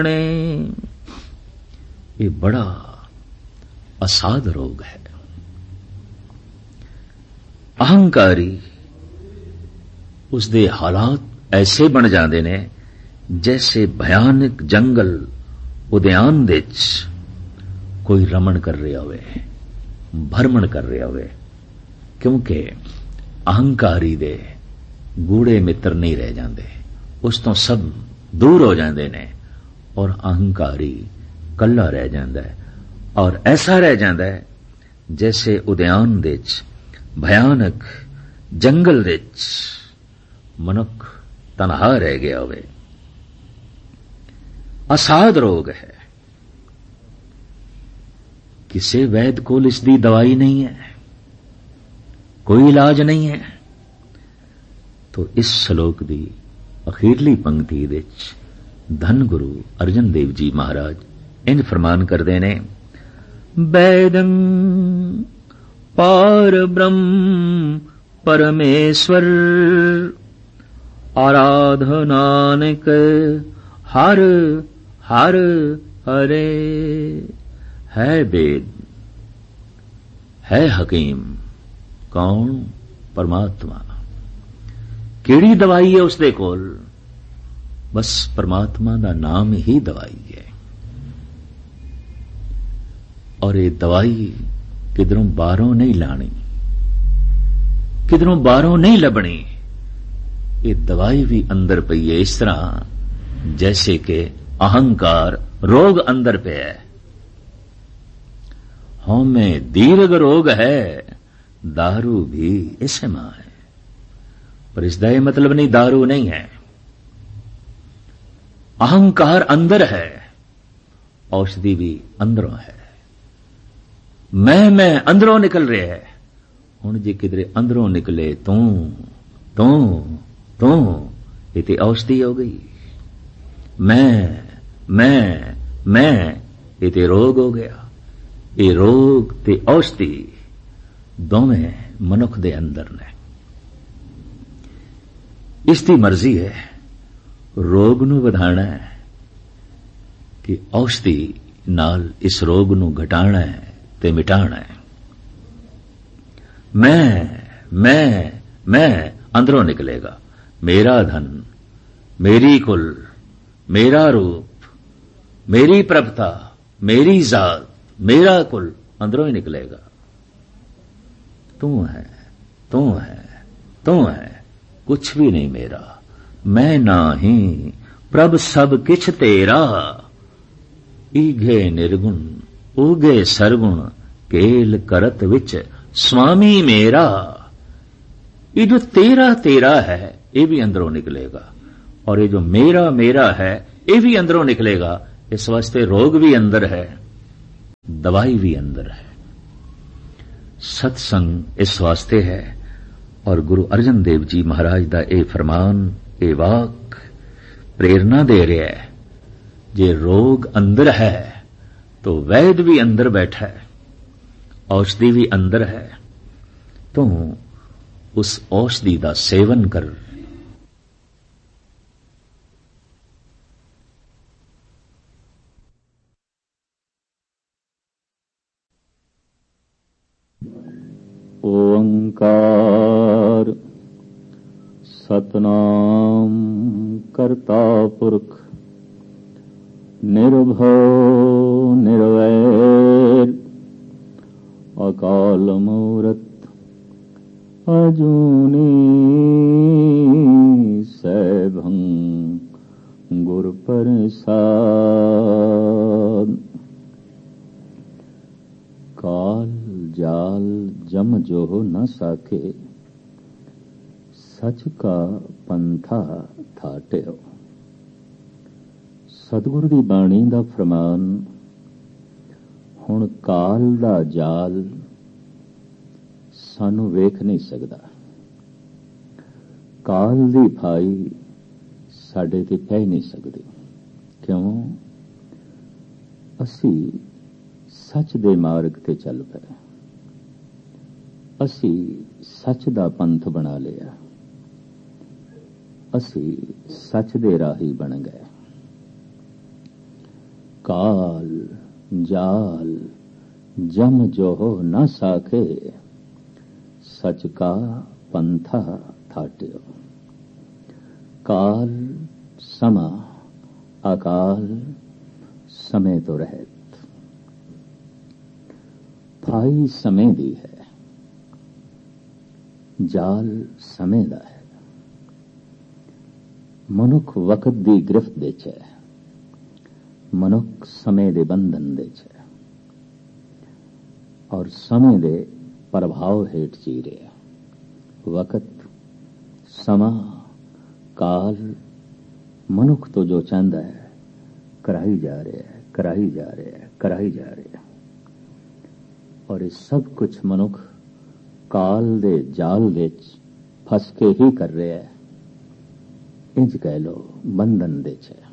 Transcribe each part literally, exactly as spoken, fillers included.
ये बड़ा असाध रोग है। अहंकारी उसदे हालात ऐसे बन जाते ने जैसे भयानक जंगल उद्यान दे कोई रमण कर रहा होवे, भरमण कर रहा होवे, क्योंकि अहंकारी दे गूढ़े मित्र नहीं रह जाते, उस तो सब दूर हो जाते ने और अहंकारी कल्ला रह जाता है। और ऐसा रह जाता है जैसे उद्यान दे भयानक जंगल दे मनुख तनहा रह गया होवे। असाध रोग है, किसी वैद कोल इसकी दवाई नहीं है, कोई इलाज नहीं है। तो इस श्लोक की अखीरली पंक्ति विच धन गुरु अर्जन देव जी महाराज इंज फरमान करते ने, वैदं पार ब्रह्म परमेश्वर आराधनानक हर हर हरे। है वेद, है हकीम, कौन? परमात्मा। केड़ी दवाई है उसदे कोल? बस परमात्मा दा नाम ही दवाई है। और ये दवाई किधरों बाहरों नहीं लानी, किधरों बाहरों नहीं लबनी। ये दवाई भी अंदर पई है, इस तरह जैसे कि अहंकार रोग अंदर पे है। हाँ में दीर्घ रोग है, दारू भी इसे मां है, पर इसका यह मतलब नहीं दारू नहीं है। अहंकार अंदर है, औषधि भी अंदरों है। मैं मैं अंदरों निकल रहे है। हुण जे किधरे अंदरों निकले तू तू तू ये ते औषधि हो गई। मैं मैं मैं ये ते रोग हो गया। ये रोग ते औषधि दोवें मनुख दे अंदर ने। इसकी मर्जी है रोग नू वधाना है कि औषधि नाल इस रोग नू घटाना है ते मिटाना है। मैं मैं मैं अंदरों निकलेगा। मेरा धन, मेरी कुल, मेरा रूप, मेरी प्रभुता, मेरी जात, मेरा कुल अंदरों ही निकलेगा। तू है, तू है, तू है, कुछ भी नहीं मेरा। मैं नाही प्रभ सब किछ तेरा। ईघे निर्गुण उगे सरगुण केल करत विच स्वामी मेरा। ये जो तेरा तेरा है ये भी अंदरों निकलेगा, और ये जो मेरा मेरा है ये भी अंदरों निकलेगा। इस वास्ते रोग भी अंदर है, दवाई भी अंदर है। सत्संग इस वास्ते है। और गुरु अर्जन देव जी महाराज दा ए फरमान, ए वाक प्रेरणा दे रहा है। जे रोग अंदर है तो वैद भी अंदर बैठा है, औषधि भी अंदर है। तो उस औषधि का सेवन कर। ओंकार सतनाम करता पुरख निर्भव निर्वैर अकाल मूरत अजूनी सैभं गुर प्रसाद। काल जाल जम जो न साके सच का पंथा थाटियो। सतगुरु दी बाणी दा फरमान। हुण काल दा जाल सानू वेख नहीं सकता। काल दी फाई साडे ते पै नहीं सकती। क्यों? असी सच दे मार्ग ते चल पे, असी सच दा पंथ बना लिया, असी सच दे राही बन गए। काल जाल जम जोहो न साखे, सच का पंथा थाट्यो। काल समा अकाल समय तो रहत, फाई समय दी है, जाल समय दा है। मनुख वक्त दी गिरफ्त दे च है, मनुख समय दे बंधन दे च है और समय दे प्रभाव हेठ जी रहा। वक्त समा काल मनुख तो जो चाहता है कराई जा रहा है, कराई जा रहा है, कराई जा रहा है और ये सब कुछ मनुख काल दे जाल दे फस के ही कर रहा है। इंज कह लो बंधन दे च।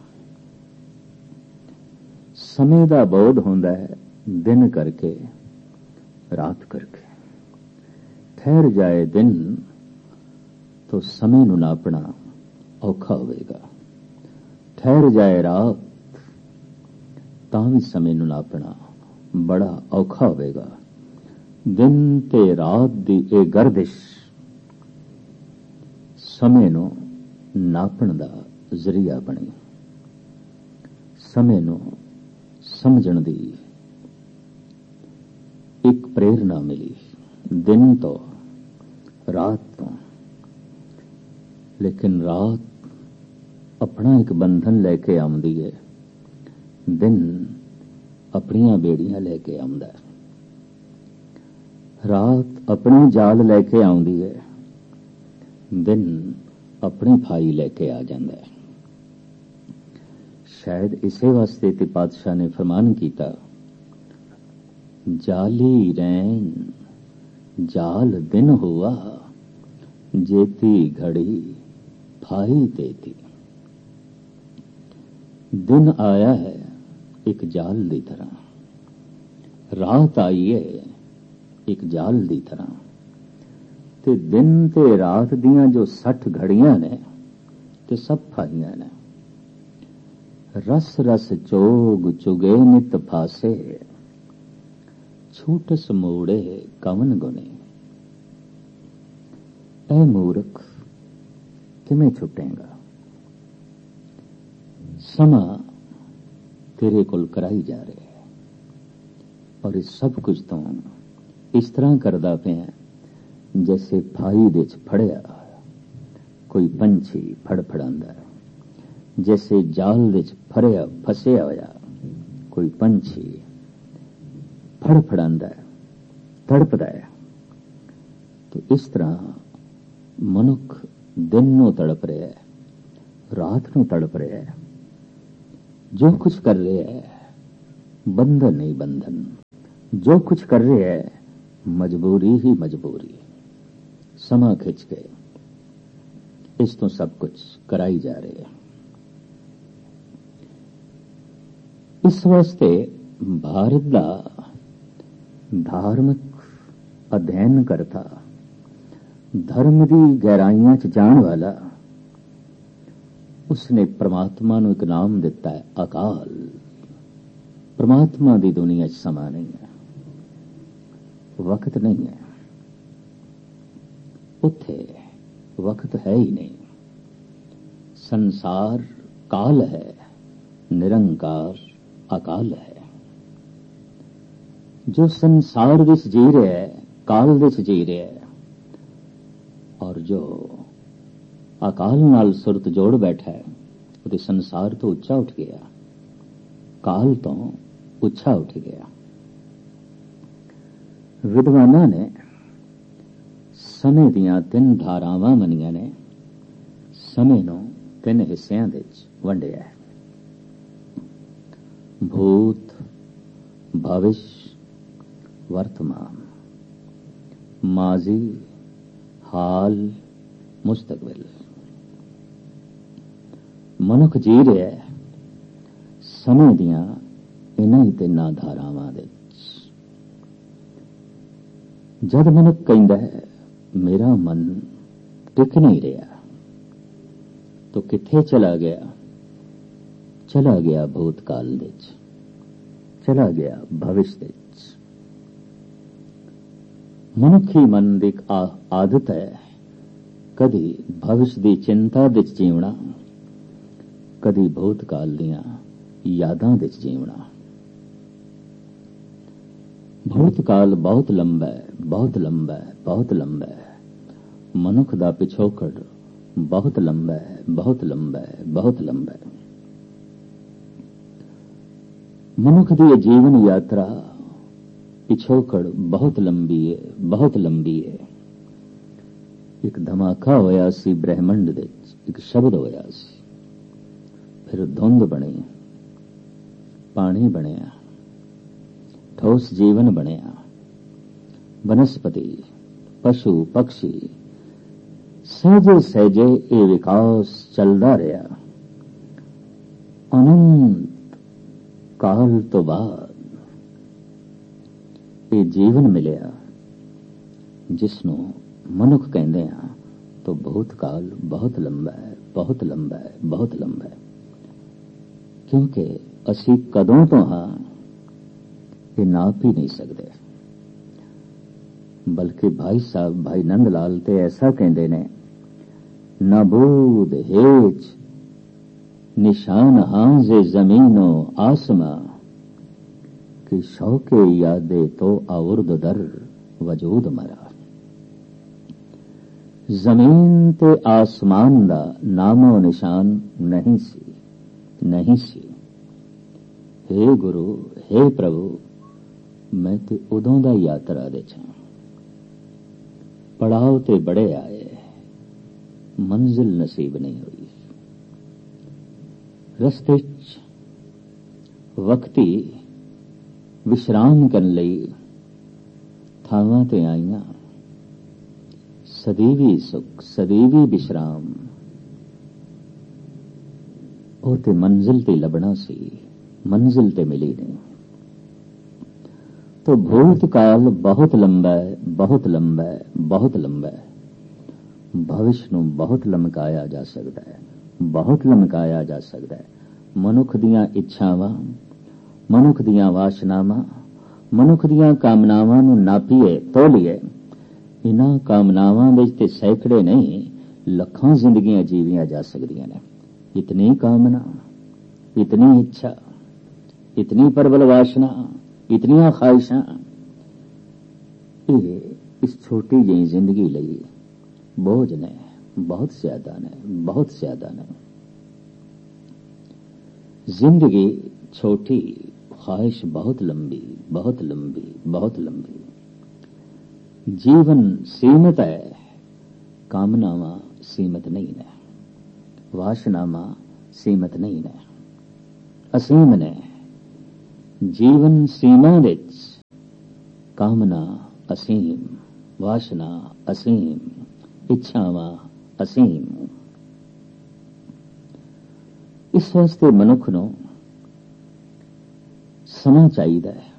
समय दा बोध होंदा है दिन करके रात करके। ठहर जाए दिन तो समय नूं नापना औखा होवेगा, ठहर जाए रात तां भी समय नूं नापना बड़ा औखा होवेगा। दिन ते रात दी ए गर्दिश समय नूं नापण दा जरिया बनी, समय नूं समझण दी एक प्रेरणा मिली दिन तो रात तो। लेकिन रात अपना एक बंधन लैके आउंदी है, दिन अपनियां बेड़ियां लैके आउंदा है। रात अपनी जाल लैके आउंदी है, दिन अपनी फाई लैके आ जांदा है। शायद इसे वास्ते ते पातशाह ने फरमान कीता, जाली रैन जाल दिन हुआ, जेती घड़ी फाई तेती। दिन आया है एक जाल दी तरह, रात आई है एक जाल दी तरह। ते दिन ते रात दियां जो सठ घड़ियां ने ते सब फाइयां ने। रस रस चोग चुगे नित फासे, छूटस मोड़े कवन गुने। ऐ मूर्ख किमें छुटेगा, समा तेरे कोल कराई जा रहा है और इस सब कुछ तो इस तरह करदा पिया जैसे फाई दे च फड़िया कोई पंछी फड़फड़ांदा है, जैसे जाल दे च फड़िया फसिया होया कोई पंछी फड़फड़ांदा है, तड़पदा है। तो इस तरह मनुख दिन नूं तड़प रहा है, रात नूं तड़प रहा है। जो कुछ कर रहा है बंधन नहीं बंधन, जो कुछ कर रहा है मजबूरी ही मजबूरी। समा खिंच के इस तो सब कुछ कराई जा रही है। इस वास्ते भारत दा धार्मिक अध्ययन करता, धर्म दी गहराइयां च जाण वाला, उसने परमात्मा नूं एक नाम दिता है अकाल। परमात्मा दी दुनिया च समा नहीं है, वक्त नहीं है, उत्थे वक्त है ही नहीं। संसार काल है, निरंकार अकाल है। जो संसार विच जी रहा है काल विच जी रहा है और जो अकाल नाल सुरत जोड़ बैठा है वो संसार तो उच्चा उठ गया, काल तो उच्चा उठ गया। विद्वाना ने समय दियां तीन धारावां मनियां ने, समय नूं तीन हिस्सियां दे विच वंडिया है। भूत, भविष्य, वर्तमान, माजी, हाल, मुस्तकबिल। मनुख जी रहा है समय दियां इन्हां ही तिन्नां धारावां दे विच। जद मनुख कहंदा है मेरा मन टिक नहीं रहा, तो किथे चला गया? चला गया भूतकाल दे विच। ਚਲਾ ਗਿਆ ਭਵਿਸ਼ ਦੇ ਵਿੱਚ। ਮਨੁੱਖੀ ਮਨ ਦੀ ਇੱਕ ਆਦਤ ਹੈ ਕਦੀ ਭਵਿਸ਼ ਦੀ ਚਿੰਤਾ ਵਿੱਚ ਜੀਵਣਾ, ਕਦੀ ਭੂਤਕਾਲ ਦੀਆਂ ਯਾਦਾਂ ਵਿੱਚ ਜੀਵਣਾ। ਭੂਤਕਾਲ ਬਹੁਤ ਲੰਬਾ ਹੈ, ਬਹੁਤ ਲੰਬਾ ਹੈ, ਬਹੁਤ ਲੰਬਾ ਹੈ। ਮਨੁੱਖ ਦਾ ਪਿਛੋਕੜ ਬਹੁਤ ਲੰਬਾ ਹੈ, ਬਹੁਤ ਲੰਬਾ ਹੈ, ਬਹੁਤ ਲੰਬਾ ਹੈ। ਮਨੁੱਖ ਦੀ ਜੀਵਨ ਯਾਤਰਾ ਪਿਛੋਕੜ ਬਹੁਤ ਲੰਬੀ ਹੈ, ਬਹੁਤ ਲੰਬੀ ਹੈ। ਇੱਕ ਧਮਾਕਾ ਹੋਇਆ ਸੀ ਬ੍ਰਹਿਮੰਡ ਦੇ ਵਿੱਚ, ਇੱਕ ਸ਼ਬਦ ਹੋਇਆ ਸੀ, ਫਿਰ ਧੁੰਦ ਬਣੀ, ਪਾਣੀ ਬਣਿਆ, ਠੋਸ ਜੀਵਨ ਬਣਿਆ, ਬਨਸਪਤੀ, ਪਸ਼ੂ, ਪਕਸ਼ੀ, ਸਹਿਜੇ ਸਹਿਜੇ ਇਹ ਵਿਕਾਸ ਚੱਲਦਾ ਰਿਹਾ। ਅਨੰਤ ਕਾਲ ਤੋਂ ਬਾਅਦ ਇਹ ਜੀਵਨ ਮਿਲਿਆ ਜਿਸ ਨੂੰ ਮਨੁੱਖ ਕਹਿੰਦੇ ਆ। ਤਾਂ ਭੂਤਕਾਲ ਬਹੁਤ ਲੰਬਾ ਹੈ, ਬਹੁਤ ਲੰਬਾ ਹੈ, ਬਹੁਤ ਲੰਬਾ ਹੈ। ਕਿਉਂਕਿ ਅਸੀਂ ਕਦੋਂ ਤੋਂ ਹਾਂ ਇਹ ਨਾਪ ਹੀ ਨਹੀਂ ਸਕਦੇ। ਬਲਕਿ ਭਾਈ ਸਾਹਿਬ ਭਾਈ ਨੰਦ ਲਾਲ ਤੇ ਐਸਾ ਕਹਿੰਦੇ ਨੇ, ਨਾ ਬੂਦ ਹੇਜ ਨਿਸ਼ਾਨ ਹਾਂਜ਼ੇ ਜ਼ਮੀਨੋ ਆਸਮਾਂ ਕਿ ਸ਼ੌਕੇ ਯਾਦੇ ਤੋਂ ਆਵਰਦ ਦਰ ਵਜੂਦ ਮਰਾ। ਜ਼ਮੀਨ ਤੇ ਆਸਮਾਨ ਦਾ ਨਾਮੋ ਨਿਸ਼ਾਨ ਨਹੀਂ ਸੀ, ਨਹੀਂ ਸੀ। हे ਗੁਰੂ, हे ਪ੍ਰਭੂ, ਮੈਂ ਤੇ ਉਦੋਂ ਦਾ ਯਾਤਰਾ ਦੇ ਛਾਂ। ਪੜਾਅ ਤੇ ਬੜੇ ਆਏ, ਮੰਜ਼ਿਲ ਨਸੀਬ ਨਹੀਂ ਹੋਈ। ਰਸਤੇ 'ਚ ਵਕਤੀ ਵਿਸ਼ਰਾਮ ਕਰਨ ਲਈ ਥਾਵਾਂ ਤੇ ਆਈਆਂ। ਸਦੀਵੀ ਸੁਖ, ਸਦੀਵੀ ਵਿਸ਼ਰਾਮ, ਉਹ ਤੇ ਮੰਜ਼ਿਲ ਤੇ ਲੱਭਣਾ ਸੀ, ਮੰਜ਼ਿਲ ਤੇ ਮਿਲੀ ਨਹੀਂ। तो भूतकाल बहुत लंबा है, बहुत लंबा है, बहुत लंबा है। भविष्य ਨੂੰ ਬਹੁਤ ਲਮਕਾਇਆ ਜਾ ਸਕਦਾ ਹੈ, ਬਹੁਤ ਲਮਕਾਇਆ ਜਾ ਸਕਦਾ ਹੈ। ਮਨੁੱਖ ਦੀਆਂ ਇੱਛਾਵਾਂ, ਮਨੁੱਖ ਦੀਆਂ ਵਾਸ਼ਨਾਵਾਂ, ਮਨੁੱਖ ਦੀਆਂ ਕਾਮਨਾਵਾਂ ਨੂੰ ਨਾਪੀਏ, ਤੋਲੀਏ। ਇਹਨਾਂ ਕਾਮਨਾਵਾਂ ਵਿੱਚ ਤੇ ਸੈਂਕੜੇ ਨਹੀਂ, ਲੱਖਾਂ ਜ਼ਿੰਦਗੀਆਂ ਜੀਵੀਆਂ ਜਾ ਸਕਦੀਆਂ ਨੇ। ਇਤਨੀ ਕਾਮਨਾ, ਇਤਨੀ ਇੱਛਾ, ਇਤਨੀ ਪ੍ਰਬਲ ਵਾਸ਼ਨਾ, ਇਤਨੀਆਂ ਖਾਹਿਸ਼ਾਂ, ਇਹ ਇਸ ਛੋਟੀ ਜਿਹੀ ਜ਼ਿੰਦਗੀ ਲਈ बोझ ने, बहुत ज्यादा ने, बहुत ज्यादा ने। जिंदगी छोटी, ख्वाहिश बहुत लंबी, बहुत लंबी, बहुत लंबी। जीवन सीमित है, कामनावां सीमित नहीं ने, वासनावां सीमित नहीं ने, असीम ने। जीवन सीमा विच, कामना असीम, वासना असीम, ਇੱਛਾਵਾਂ ਅਸੀਮ। ਇਸ ਵਾਸਤੇ ਮਨੁੱਖ ਨੂੰ ਸਮਾਂ ਚਾਹੀਦਾ ਹੈ,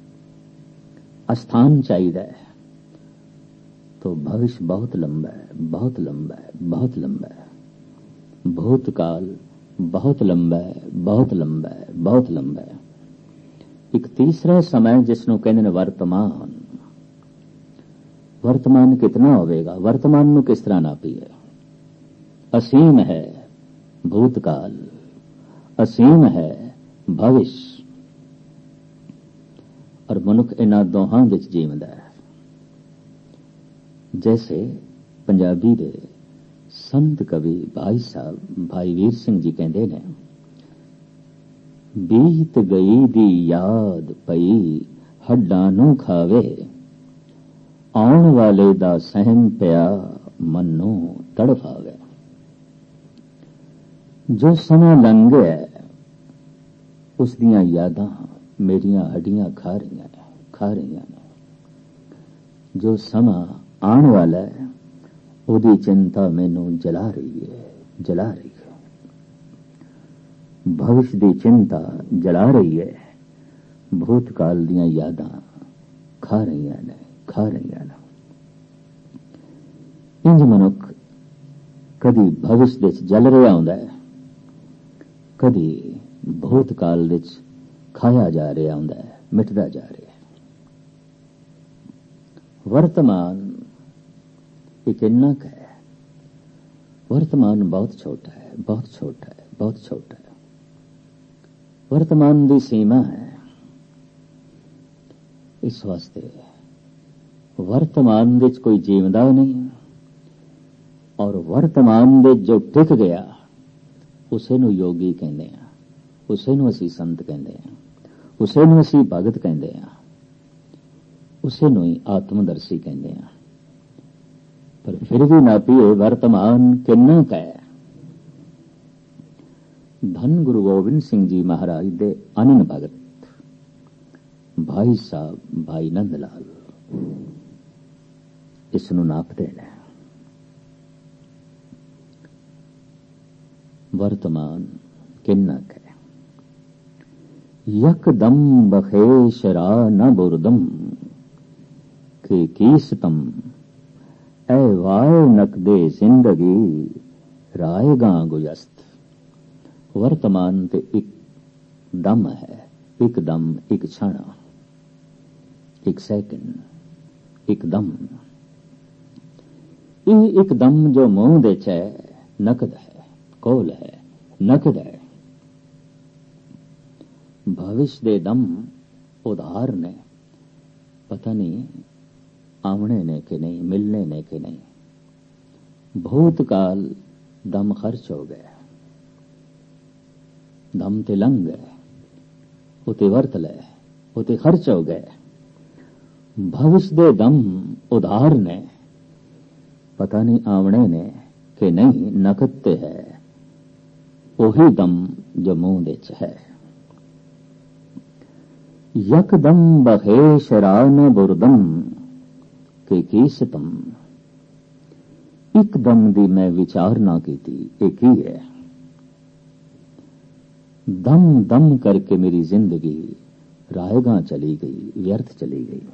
ਅਸਥਾਨ ਚਾਹੀਦਾ ਹੈ। तो भविष्य बहुत लंबा है, बहुत लंबा है, बहुत लंबा है। भूतकाल बहुत लंबा है, बहुत लंबा है, बहुत लंबा है। एक तीसरा समय जिसनों कहते हैं वर्तमान। वर्तमान कितना होगा? वर्तमान में किस तरह नापीए? असीम है भूतकाल, असीम है भविष्य, और मनुख इन्हां दोहां विच जीवदा है। जैसे पंजाबी दे संत कवि भाई साहब भाई वीर सिंह जी कहते ने, बीत गई दी याद पई हड्डां नूं खावे, आउण वाले दा सहम पिया मन नूं तड़फावे। जो समा लंघ गया उस दियां यादां मेरियां हड्डियां खा रही ने, खा रही ने। जो समा आने वाला है उहदी चिंता मैनू जला रही है, जला रही है। भविष्य दी चिंता जला रही है, भूतकाल दियां यादां खा रही ने, खा रही ने। इंज मनुख कदी भविष्य विच जल रहा हुंदा है, कदी भूतकाल विच ਖਾਇਆ ਜਾ ਰਿਹਾ ਹੁੰਦਾ ਹੈ, ਮਿਟਦਾ ਜਾ ਰਿਹਾ ਹੈ। ਵਰਤਮਾਨ ਇੱਕ ਇੰਨਾ ਕੁ ਹੈ, ਵਰਤਮਾਨ ਬਹੁਤ ਛੋਟਾ ਹੈ, ਬਹੁਤ ਛੋਟਾ ਹੈ, ਬਹੁਤ ਛੋਟਾ ਹੈ। ਵਰਤਮਾਨ ਦੀ ਸੀਮਾ ਹੈ। ਇਸ ਵਾਸਤੇ ਵਰਤਮਾਨ ਵਿੱਚ ਕੋਈ ਜੀਵਦਾ ਨਹੀਂ, ਔਰ ਵਰਤਮਾਨ ਦੇ ਜੋ ਟਿਕ ਗਿਆ ਉਸੇ ਨੂੰ ਯੋਗੀ ਕਹਿੰਦੇ ਆ, ਉਸੇ ਨੂੰ ਅਸੀਂ ਸੰਤ ਕਹਿੰਦੇ ਆ, ਉਸੇ ਨੂੰ ਅਸੀਂ ਭਗਤ ਕਹਿੰਦੇ ਆ, ਉਸੇ ਨੂੰ ਹੀ ਆਤਮਦਰਸ਼ੀ ਕਹਿੰਦੇ ਆ। ਪਰ ਫਿਰ ਵੀ ਨਾਪੀਏ ਵਰਤਮਾਨ ਕਿੰਨਾ ਕੁ ਹੈ। ਧੰਨ ਗੁਰੂ ਗੋਬਿੰਦ ਸਿੰਘ ਜੀ ਮਹਾਰਾਜ ਦੇ ਅਨੰਨ ਭਗਤ ਭਾਈ ਸਾਹਿਬ ਭਾਈ ਨੰਦ ਲਾਲ ਇਸ ਨੂੰ ਨਾਪਦੇ ਨੇ। ਵਰਤਮਾਨ ਕਿੰਨਾ ਕੁ ਹੈ। ਯਕਦਮ ਬਖੇ ਸ਼ਰਾ ਨ ਬੁਰਦਮ ਕਿ ਕੀਸਤਮ ਐ ਵਾਏ ਨਕਦੇ ਜ਼ਿੰਦਗੀ ਰਾਏਗਾ ਗੁਜਸਤ। ਵਰਤਮਾਨ ਤੇ ਇੱਕ ਦਮ ਹੈ, ਇੱਕ ਦਮ, ਇੱਕ ਛਣ, ਇੱਕ ਸੈਕਿੰਡ, ਇੱਕ ਦਮ। ਇਹ ਇੱਕ ਦਮ ਜੋ ਮੂੰਹ ਦੇ ਚ ਹੈ ਨਕਦ ਹੈ, ਕੋਲ ਹੈ, ਨਕਦ ਹੈ। ਭਵਿਸ਼ ਦੇ ਦਮ ਉਧਾਰ ਨੇ, ਪਤਾ ਨਹੀਂ ਆਉਣੇ ਨੇ ਕਿ ਨਹੀਂ, ਮਿਲਨੇ ਨੇ ਕਿ ਨਹੀਂ। ਭੂਤਕਾਲ ਦਮ ਖਰਚ ਹੋ ਗਿਆ, ਦਮ ਤੇ ਲੰਘ ਗਏ, ਉਤੇ ਵਰਤ ਲਏ, ਉਤੇ ਖਰਚ ਹੋ ਗਏ। ਭਵਿਸ਼ ਦੇ ਦਮ ਉਧਾਰ ਨੇ, ਪਤਾ ਨਹੀਂ ਆਉਣੇ ਨੇ ਕਿ ਨਹੀਂ, ਨਕਦ ਤੇ ਹੈ ਉਹੀ ਦਮ ਜੋ ਮੂੰਹ ਦੇ ਚ ਹੈ। ਯਕਦਮ ਬਖੇ ਸ਼ਰਾ ਨ ਬੁਰਦਮ ਕਿ ਕੀਸਤਮ। ਇੱਕਦਮ ਦੀ ਮੈਂ ਵਿਚਾਰ ਨਾ ਕੀਤੀ, ਇਹ ਕੀ ਹੈ। ਦਮ ਦਮ ਕਰਕੇ ਮੇਰੀ ਜ਼ਿੰਦਗੀ ਰਾਏਗਾ ਚਲੀ ਗਈ, ਵਿਅਰਥ ਚਲੀ ਗਈ।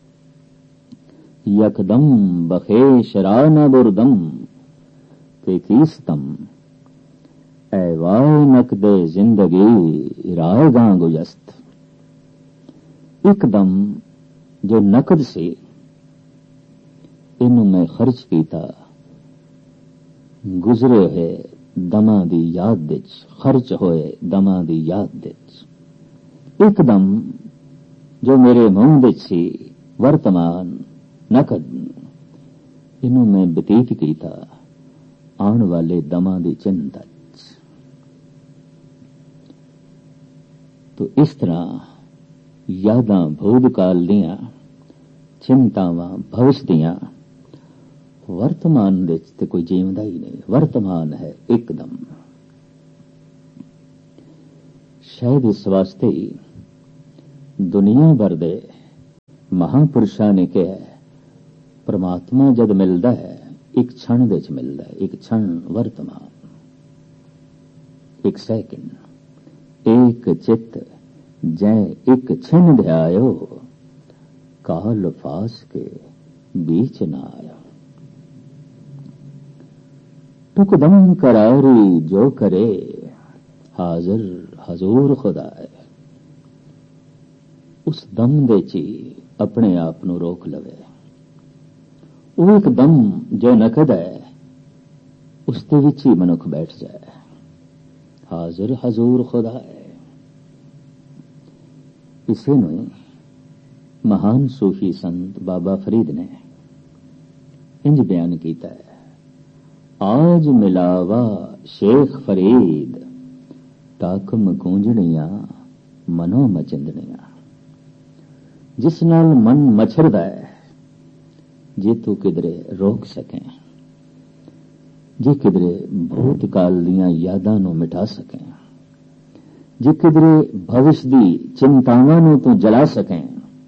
ਯਕਦਮ ਬਖੇ ਸ਼ਰਾ ਨ ਬੁਰਦਮ ਕਿ ਕੀਸਤਮ ਐ ਵਾਏ ਨਕਦੇ ਜ਼ਿੰਦਗੀ ਰਾਏਗਾ ਗੁਜਸਤ। ਇੱਕਦਮ ਜੋ ਨਕਦ ਸੀ ਇਹਨੂੰ ਮੈਂ ਖਰਚ ਕੀਤਾ, ਗੁਜ਼ਰੇ ਹੋਏ ਦਮਾਂ ਦੀ ਯਾਦ ਵਿੱਚ, ਖਰਚ ਹੋਏ ਦਮਾਂ ਦੀ ਯਾਦ ਵਿੱਚ। ਇੱਕਦਮ ਜੋ ਮੇਰੇ ਮੂੰਹ ਵਿੱਚ ਸੀ ਵਰਤਮਾਨ ਨਕਦ, ਇਹਨੂੰ ਮੈਂ ਬਤੀਤ ਕੀਤਾ ਆਉਣ ਵਾਲੇ ਦਮਾਂ ਦੀ ਚਿੰਤਾ ਚ। ਤੋ ਇਸ ਤਰ੍ਹਾਂ ਯਾਦਾਂ ਭੂਤਕਾਲ ਦੀਆਂ, ਚਿੰਤਾਵਾਂ ਭਵਿਸ਼ ਦੀਆਂ, ਵਰਤਮਾਨ ਵਿੱਚ ਤੇ ਕੋਈ ਜੀਵਦਾ ਹੀ ਨਹੀਂ। ਵਰਤਮਾਨ ਹੈ ਇੱਕਦਮ। ਸ਼ਾਇਦ ਇਸ ਵਾਸਤੇ ਹੀ ਦੁਨੀਆ ਭਰ ਦੇ ਮਹਾਂਪੁਰਸ਼ਾਂ ਨੇ ਕਿਹਾ ਪਰਮਾਤਮਾ ਜਦ ਮਿਲਦਾ ਹੈ ਇੱਕ ਛਣ ਦੇ ਚ ਮਿਲਦਾ ਹੈ। ਇੱਕ ਛਣ ਵਰਤਮਾਨ, ਇੱਕ ਸੈਕਿੰਡ, ਇੱਕ ਚਿੱਤ ਜੈ ਇੱਕ ਛਿਨ ਧਿਆਇਓ ਕਾਲ ਫਾਸ ਕੇ बीच न आया। टुकदम करारी जो करे हाजिर हजूर खुदा है। उस दम दे ची अपने आप ਨੂੰ ਰੋਕ ਲਵੇ। ਉਹ ਇੱਕ ਦਮ ਜੋ ਨਕਦ ਹੈ ਉਸ ਦੇ ਵਿੱਚ ਹੀ ਮਨੁੱਖ ਬੈਠ ਜਾਏ। ਹਾਜ਼ਰ ਹਜ਼ੂਰ ਖੁਦਾ ਹੈ। ਇਸੇ ਨੂੰ ਮਹਾਨ ਸੂਫੀ ਸੰਤ ਬਾਬਾ ਫਰੀਦ ਨੇ ਇੰਜ ਬਿਆਨ ਕੀਤਾ ਹੈ। आज मिलावा शेख फरीद ताकम गूंजणियां मनो मचिंदणियां। जिस नाल मन मछरदा है जे तू किधरे रोक सकें, जे किधरे भूतकाल दियां यादां नूं मिटा सकें, जे किधरे भविष्य दी चिंतावां नूं तू जला सकें,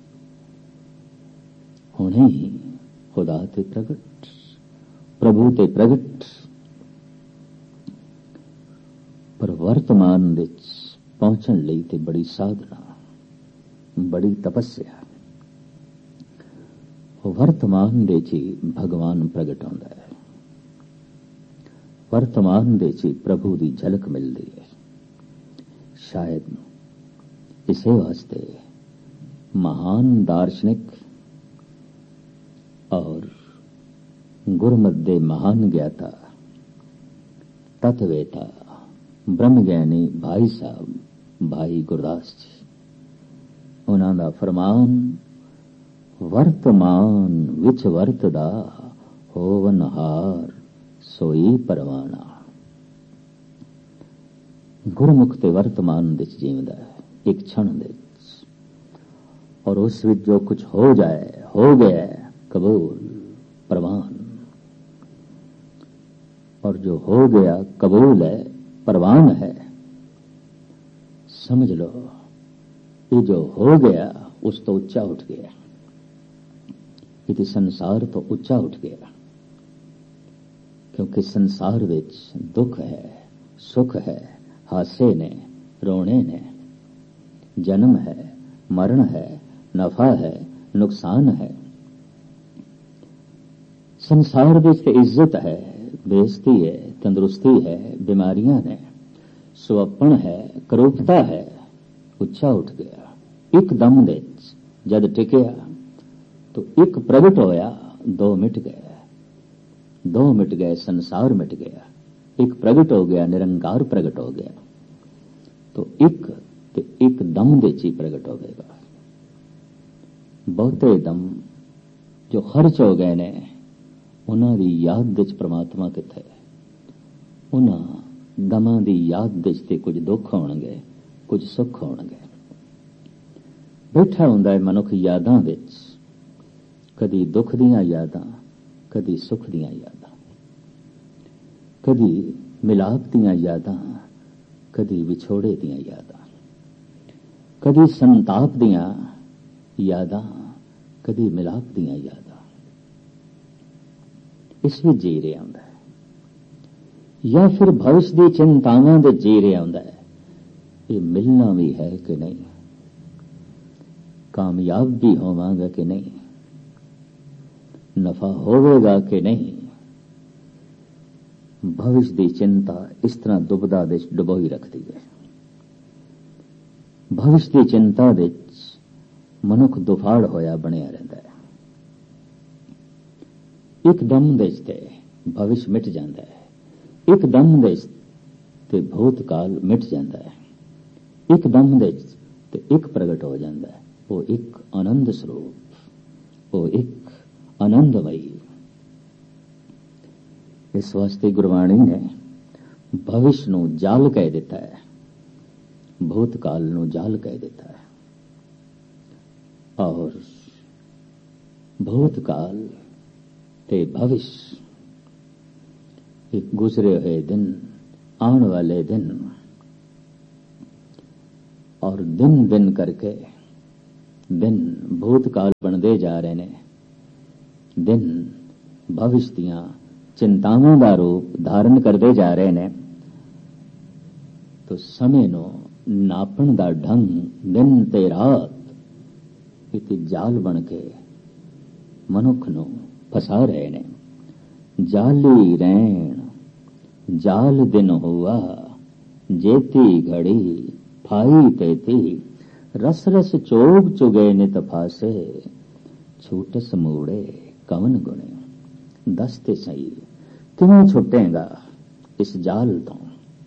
हुणे ही खुदा ते प्रगट प्रभु ते प्रगट। पर वर्तमान विच पहुंचण लई ते बड़ी साधना, बड़ी तपस्या। वर्तमान दे ची भगवान प्रगट होंदा है। वर्तमान दे ची प्रभु दी झलक मिलदी है। शायद इसे वास्ते महान दार्शनिक और गुरमत दे महान ज्ञाता तत्वेता ब्रह्म ज्ञानी भाई साहब भाई गुरदास जी, उन्हां दा फरमान वर्तमान विच वरतदा होवनहार सोई परवाना। गुरमुख ते वर्तमान विच जीवदा है एक क्षण दे, और उस विच जो कुछ हो जाए हो गया कबूल परवान, और जो हो गया कबूल है परवान है। समझ लो ये जो हो गया उस तो उच्चा उठ गया, ये संसार तो उच्चा उठ गया, क्योंकि संसार विच दुख है सुख है, हासे ने रोने ने, जन्म है मरण है, नफा है नुकसान है। संसार विच ते इज्जत है बेइज्जती है, तंदुरुस्ती है बीमारियां ने, सुअपण है करूपता है, उच्चा उठ गया एकदम दे जद टिकिया तो एक प्रगट होया दो मिट गए, दो मिट गए संसार मिट गया, एक प्रगट हो गया निरंकार प्रगट हो गया, तो एक ते एक दम दे ची प्रगट होगा। बहुते दम जो खर्च हो गए ने उन्हां दी याद विच परमात्मा किथे, उन्हां दमां दी याद विच ते कुछ दुख होणगे कुछ सुख होणगे। बैठा हुंदा है मनुख यादां विच, कदी दुख दियां यादां कदी सुख दियां यादां, कदी मिलाप दियां यादां कदी विछोड़े दियां यादां, कदी संताप दियां यादां कदी मिलाप दियां यादां, इस विच जी रहा हुंदा है। या फिर भविष्य दी चिंतावां दे जी रहा हुंदा है, ये मिलना भी है कि नहीं, कामयाब भी होवांगा कि नहीं, नफा होवेगा कि नहीं। भविष्य की चिंता इस तरह दुबदा दे डुबोई रखती है। भविष्य की चिंता दे मनुख दुफाड़ होया बनिया रहता है। एकदम दे भविष्य मिट जाता है, एकदम दे ते भूतकाल मिट जाता है, एकदम दे ते एक प्रगट हो जाता है, वो एक आनंद स्वरूप, वो एक आनंदमयी। इस वास्ते गुरबाणी ने भविष्य नू जाल कह दिता है, भूतकाल नू जाल कह दिता है, और भूतकाल ते भविष्य एक गुजरे हुए दिन, आने वाले दिन, और दिन दिन करके दिन भूतकाल बनते जा रहे ने, दिन भविष्य दियां चिंतावां दा रूप धारण करते जा रहे ने। तो समय नो नापण दा ढंग दिन ते रात इति जाल बन के मनुख नू फसा रहे ने। जाली रैन जाल दिन हुआ, जेती घड़ी फाई तेती, रस रस चोग चुगे नित फासे, छूटस मूड़े कवन गुणे। दसते सही किवें छुटेगा इस जाल तो।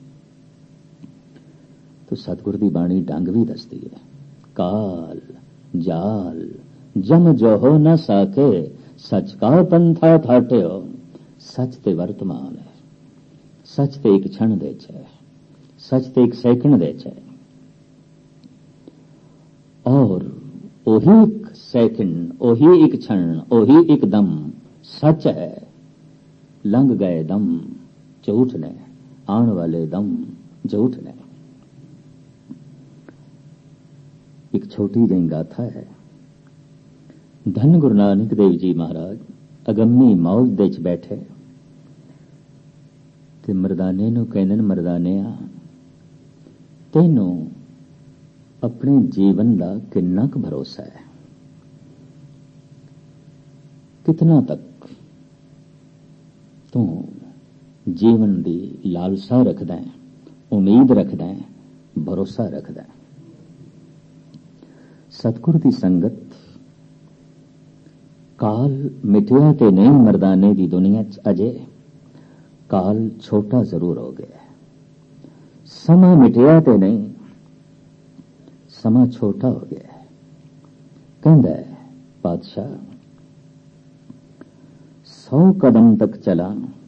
तो सतगुर दी बाणी ढंग भी दसदी है, काल जाल जम जो हो न साके, सच का पंथा थाट्यो। सच ते वर्तमान है, सच ते एक क्षण दे है, सच ते एक सैकंड दे है, और ओही एक सैकंड, ओही एक क्षण, ओही एक दम सच है। लंघ गए दम झूठ ने, आन वाले दम झूठ ने। एक छोटी जी गाथा है। धन गुरु नानक देव जी महाराज अगम्मी मौज दे च बैठे ते मरदाने नू कहंदे ने, मरदानिया तैनू अपने जीवन का कितना क भरोसा है, कितना तक तू जीवन की लालसा रखदा है, उम्मीद रखदा है, भरोसा रखदा है। सतगुर दी संगत काल मिटिया ते नहीं मर्दाने दी दुनिया च अजे काल छोटा जरूर हो गया। समा मिटिया ते नहीं, समा छोटा हो गया। कहंदा है पातशाह सौ कदम तक चला,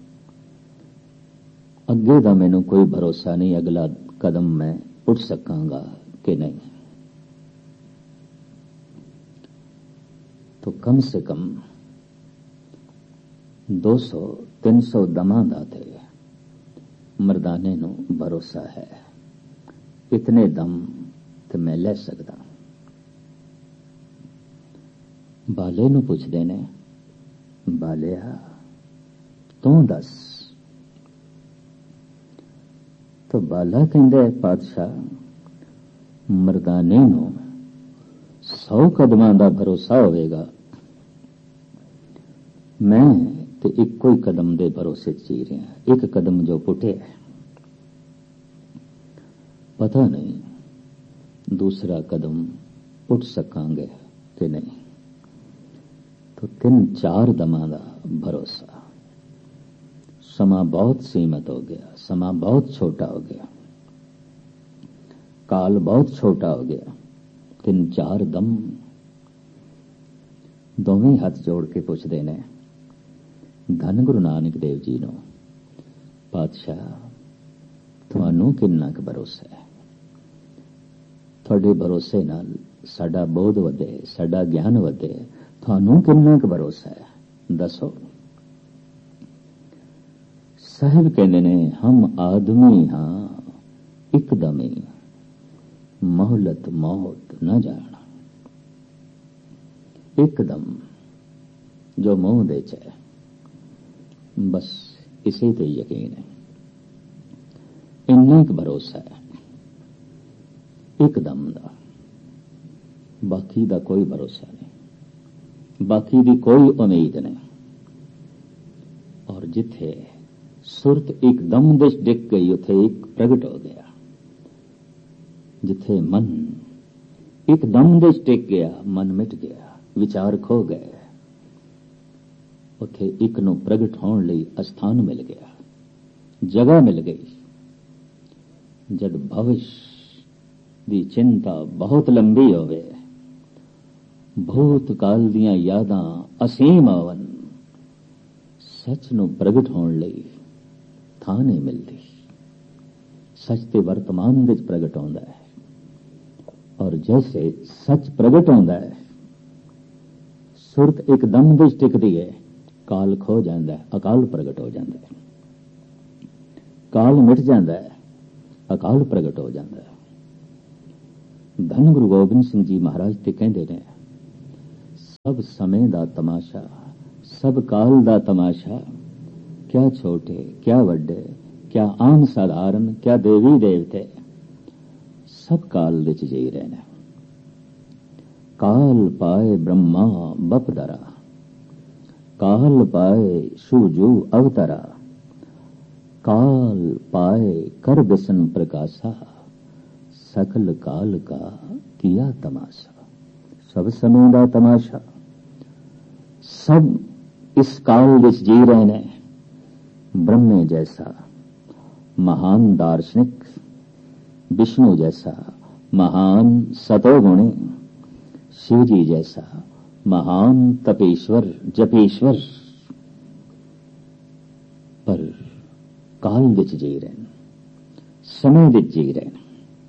अगे दा मैनू कोई भरोसा नहीं अगला कदम मैं उठ सकांगा कि नहीं। तो कम से कम दो सौ तीन सौ दमां दा ते मर्दाने नू भरोसा है, इतने दम ते मैं ले सकदा। बाले नू पुछदे ने, बालिया तू दस। तो बाला कहंदा है पातशाह मर्दाने नू सौ कदमां दा भरोसा होवेगा, मैं ते इक्को ही कदम दे भरोसे जी रहा। एक कदम जो पुटे पता नहीं दूसरा कदम उठ सकांगे कि नहीं। तो तीन चार दमां दा भरोसा। समा बहुत सीमित हो गया, समा बहुत छोटा हो गया, काल बहुत छोटा हो गया। तीन चार दम दोवें हाथ जोड़ के पुछदे ने धन गुरु नानक देव जी नूं, पातशाह तुहानू किन्ना क भरोसा है? तुहाडे भरोसे नाल साडा बोध वधे, साडा ज्ञान वधे, तुहानू किन्ना क भरोसा है? दसो। साहिब कहंदे ने हम आदमी हां एकदम ही, मोहलत मौत न जाना। एकदम जो मुंह दे च है, बस इसे ते यकीन है, इन्ना क भरोसा है एकदम दा, बाकी दा कोई भरोसा नहीं, बाकी दी कोई उम्मीद नहीं। और जिथे सुरत एकदम दिश डिग गई उथे एक प्रगट हो गया। जिथे मन एकदम दिश टिक गया, मन मिट गया, विचार खो गए, उथे एक नू प्रगट होने लई अस्थान मिल गया, जगह मिल गई। जद भविष्य दी चिंता बहुत लंबी होवे, भूतकाल दियां यादां असीम आवन, सच नू प्रगट होने लई थां नहीं मिलती। सच ते वर्तमान विच प्रगट होंदा है, और जैसे सच प्रगट होंदा है सुरत एकदम विच टिकदी है, काल खो जाता है, अकाल प्रगट हो जाता है। काल मिट जाता है, अकाल प्रगट हो जाता है। धन गुरु गोबिंद सिंह जी महाराज ते कहंदे ने सब समय दा तमाशा, सब काल दा तमाशा, क्या छोटे क्या वड्डे, क्या आम साधारण, क्या देवी देवते, सब काल विच जी रहे ने। काल पाए ब्रह्मा बपदरा, काल पाए सूजू अवतरा, काल पाए कर बिसन प्रकाशा, सकल काल का किया तमाशा। सब समय दा तमाशा, सब इस काल विच जी रहे ने। ब्रह्मे जैसा महान दार्शनिक, विष्णु जैसा महान सतोगुणी, शिव जी जैसा महान तपेश्वर जपेश्वर, पर काल विच जी रहे हैं, समय विच जी रहे हैं।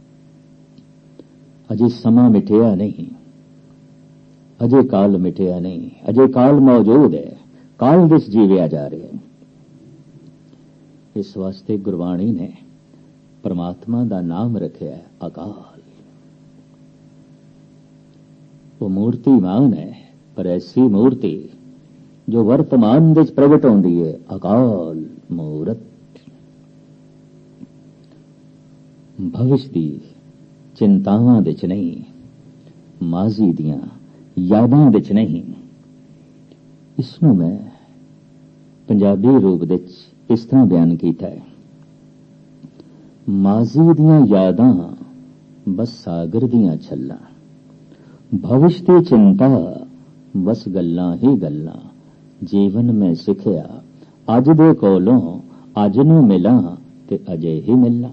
अजे समा मिटिया नहीं, अजे काल मिटिया नहीं, अजे काल मौजूद है, काल विच जीविया जा रहे हैं। इस वास्ते गुरबाणी ने परमात्मा दा नाम रखा है अकाल। वो मूर्तिमान है, पर ऐसी मूर्ति जो वर्तमान विच प्रगट होंदी है, अकाल मूरत। भविष्य दी चिंतावां विच नहीं, माजी दियां यादां विच नहीं। इसनूं मैं पंजाबी रूप विच इस तरह बयान किया है, माजी दियां यादां बस सागर दियां छल्लां, ਭਵਿਸ਼ ਦੀ ਚਿੰਤਾ ਬਸ ਗੱਲਾਂ ਹੀ ਗੱਲਾਂ, ਜੀਵਨ ਮੈਂ ਸਿੱਖਿਆ ਅੱਜ ਦੇ ਕੋਲੋਂ ਅੱਜ ਨੂੰ ਮਿਲਾਂ ਤੇ ਅਜੇ ਹੀ ਮਿਲਾਂ।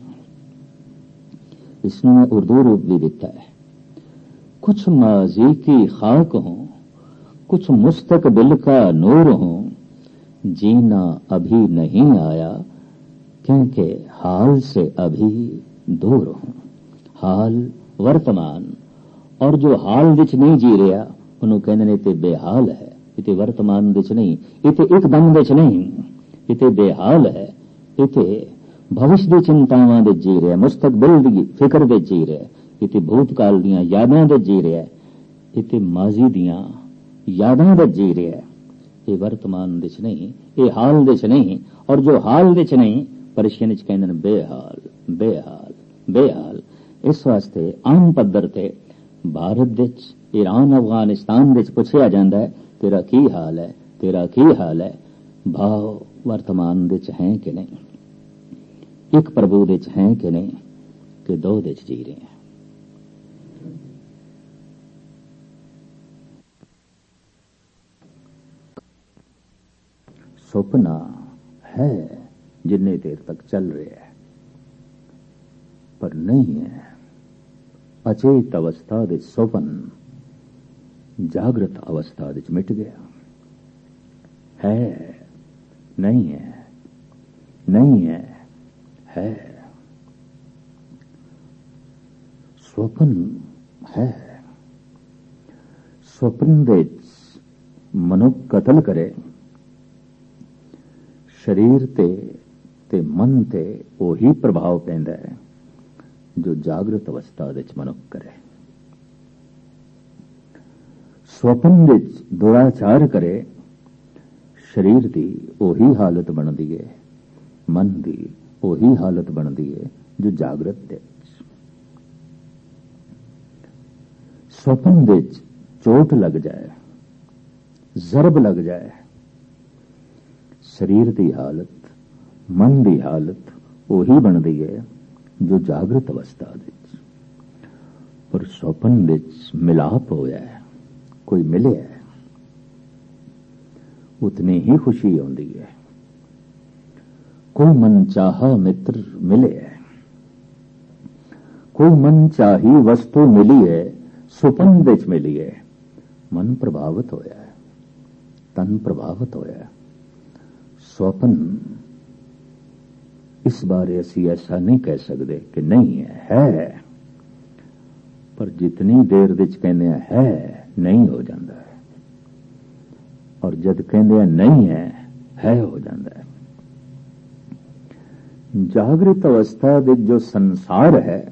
इसमें मैं उर्दू रूप भी दिखता है। कुछ माजी की खाक हूं, कुछ मुस्तकबिल का नूर हूं, जीना अभी नहीं आया क्योंकि हाल से अभी दूर हूं। हाल वर्तमान, और जो हाल विच नहीं जी रहा ਉਹਨੂੰ ਕਹਿੰਦੇ ਨੇ ਤੇ ਬੇਹਾਲ ਹੈ। ਇਤੇ ਵਰਤਮਾਨ ਵਿੱਚ ਨਹੀਂ, ਇਤੇ ਇੱਕਦਮ ਵਿੱਚ ਨਹੀਂ, ਇਤੇ ਬੇਹਾਲ ਹੈ। ਇਤੇ ਭਵਿਸ਼ ਦੀ ਚਿੰਤਾਵਾਂ ਦੇ ਜੀ ਰਿਹਾ, ਮੁਸਤਕਬਲ ਦੀ ਫਿਕਰ ਦੇ ਜੀ ਰਿਹਾ, ਇਤੇ ਭੂਤਕਾਲ ਦੀਆਂ ਯਾਦਾਂ ਦੇ ਜੀ ਰਿਹਾ, ਇਤੇ ਮਾਜ਼ੀ ਦੀਆਂ ਯਾਦਾਂ ਦੇ ਜੀ ਰਿਹਾ। ਇਹ ਵਰਤਮਾਨ ਵਿੱਚ ਨਹੀਂ, ਇਹ ਹਾਲ ਵਿੱਚ ਨਹੀਂ, ਔਰ ਜੋ ਹਾਲ ਵਿੱਚ ਨਹੀਂ ਪਰਸ਼ੀਅਨ ਵਿੱਚ ਕਹਿੰਦੇ ਨੇ ਬੇਹਾਲ ਬੇਹਾਲ ਬੇਹਾਲ। ਇਸ ਵਾਸਤੇ ਆਮ ਪੱਧਰ ਤੇ ਭਾਰਤ ਵਿੱਚ, ਈਰਾਨ, ਅਫਗਾਨਿਸਤਾਨ ਵਿੱਚ ਪੁੱਛਿਆ ਜਾਂਦਾ ਹੈ ਤੇਰਾ ਕੀ ਹਾਲ ਹੈ, ਤੇਰਾ ਕੀ ਹਾਲ ਹੈ। ਭਾਵ ਵਰਤਮਾਨ ਵਿੱਚ ਹੈ ਕਿ ਨਹੀਂ, ਇੱਕ ਪ੍ਰਭੂ ਵਿੱਚ ਹੈ ਕਿ ਨਹੀਂ, ਕਿ ਦੋ ਵਿੱਚ ਜੀ ਰਹੇ हैं। ਸੁਪਨਾ ਹੈ ਜਿੰਨੇ ਦੇਰ ਤੱਕ ਚੱਲ ਰਿਹਾ ਹੈ, ਪਰ ਨਹੀਂ ਹੈ। ਅਚੇਤ ਅਵਸਥਾ ਦੇ ਸੁਪਨ ਜਾਗਰਤ ਅਵਸਥਾ ਵਿੱਚ ਮਿਟ ਗਿਆ ਹੈ। ਨਹੀਂ ਹੈ, ਨਹੀਂ ਹੈ, ਹੈ। ਸੁਪਨ ਹੈ। ਸੁਪਨ ਵਿੱਚ ਮਨੁੱਖ ਕਤਲ ਕਰੇ, ਸਰੀਰ ਤੇ ਤੇ ਮਨ ਤੇ ਉਹੀ ਪ੍ਰਭਾਵ ਪੈਂਦਾ ਹੈ ਜੋ ਜਾਗਰਤ ਅਵਸਥਾ ਵਿੱਚ ਮਨੁੱਖ ਕਰੇ। ਸੁਪਨ ਵਿੱਚ ਦੁਰਾਚਾਰ ਕਰੇ, ਸਰੀਰ ਦੀ ਉਹੀ ਹਾਲਤ ਬਣਦੀ ਹੈ, ਮਨ ਦੀ ਉਹੀ ਹਾਲਤ ਬਣਦੀ ਹੈ ਜੋ ਜਾਗਰਤ ਦੇ ਵਿੱਚ। ਸੁਪਨ ਵਿੱਚ ਚੋਟ ਲੱਗ ਜਾਏ, ਜ਼ਰਬ ਲੱਗ ਜਾਏ, ਸਰੀਰ ਦੀ ਹਾਲਤ, ਮਨ ਦੀ ਹਾਲਤ ਉਹੀ ਬਣਦੀ ਹੈ ਜੋ ਜਾਗਰਤ ਅਵਸਥਾ ਵਿੱਚ। ਪਰ ਸੁਪਨ ਵਿੱਚ ਮਿਲਾਪ ਹੋਇਆ ਹੈ, ਕੋਈ ਮਿਲਿਆ ਹੈ, ਉਤਨੀ ਹੀ ਖੁਸ਼ੀ ਆਉਂਦੀ ਹੈ। ਕੋਈ ਮਨ ਚਾਹਾ ਮਿੱਤਰ ਮਿਲੇ ਹੈ, ਕੋਈ ਮਨ ਚਾਹੀ ਵਸਤੂ ਮਿਲੀ ਹੈ, ਸੁਪਨ ਵਿੱਚ ਮਿਲੀ ਹੈ, ਮਨ ਪ੍ਰਭਾਵਿਤ ਹੋਇਆ ਹੈ, ਤਨ ਪ੍ਰਭਾਵਿਤ ਹੋਇਆ ਹੈ। ਸੁਪਨ ਇਸ ਬਾਰੇ ਅਸੀਂ ਐਸਾ ਨਹੀਂ ਕਹਿ ਸਕਦੇ ਕਿ ਨਹੀਂ ਹੈ, ਹੈ। ਪਰ ਜਿਤਨੀ ਦੇਰ ਵਿੱਚ ਕਹਿੰਦੇ ਆ ਹੈ, ਨਹੀਂ ਹੋ ਜਾਂਦਾ ਹੈ, ਔਰ ਜਦ ਕਹਿੰਦੇ ਆ ਨਹੀਂ ਹੈ, ਹੈ ਹੋ ਜਾਂਦਾ ਹੈ। ਜਾਗਰਿਤ ਅਵਸਥਾ ਵਿੱਚ ਜੋ ਸੰਸਾਰ ਹੈ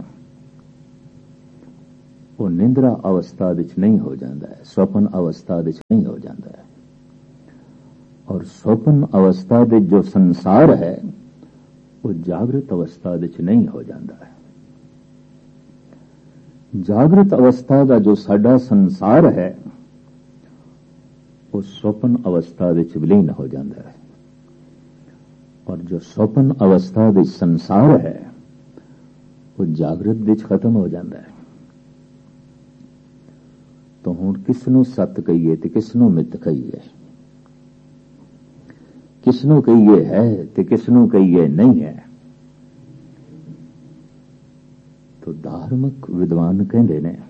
ਉਹ ਨਿੰਦਰਾ ਅਵਸਥਾ ਵਿੱਚ ਨਹੀਂ ਹੋ ਜਾਂਦਾ ਹੈ, ਸੁਪਨ ਅਵਸਥਾ ਵਿੱਚ ਨਹੀਂ ਹੋ ਜਾਂਦਾ ਹੈ। ਔਰ ਸੁਪਨ ਅਵਸਥਾ ਵਿੱਚ ਜੋ ਸੰਸਾਰ ਹੈ ਉਹ ਜਾਗਰਿਤ ਅਵਸਥਾ ਵਿੱਚ ਨਹੀਂ ਹੋ ਜਾਂਦਾ ਹੈ। ਜਾਗਰਿਤ ਅਵਸਥਾ ਦਾ ਜੋ ਸਾਡਾ ਸੰਸਾਰ ਹੈ ਉਹ ਸੁਪਨ ਅਵਸਥਾ ਵਿੱਚ ਵਿਲੀਨ ਹੋ ਜਾਂਦਾ ਹੈ, ਔਰ ਜੋ ਸੁਪਨ ਅਵਸਥਾ ਵਿੱਚ ਸੰਸਾਰ ਹੈ ਉਹ ਜਾਗਰਿਤ ਵਿੱਚ ਖਤਮ ਹੋ ਜਾਂਦਾ ਹੈ। ਤਾਂ ਹੁਣ ਕਿਸ ਨੂੰ ਸੱਤ ਕਹੀਏ ਤੇ ਕਿਸ ਨੂੰ ਮਿੱਥ ਕਹੀਏ, ਕਿਸ ਨੂੰ ਕਹੀਏ ਹੈ ਤੇ ਕਿਸ ਨੂੰ ਕਹੀਏ ਨਹੀਂ ਹੈ। ਤੋ ਧਾਰਮਿਕ ਵਿਦਵਾਨ ਕਹਿੰਦੇ ਨੇ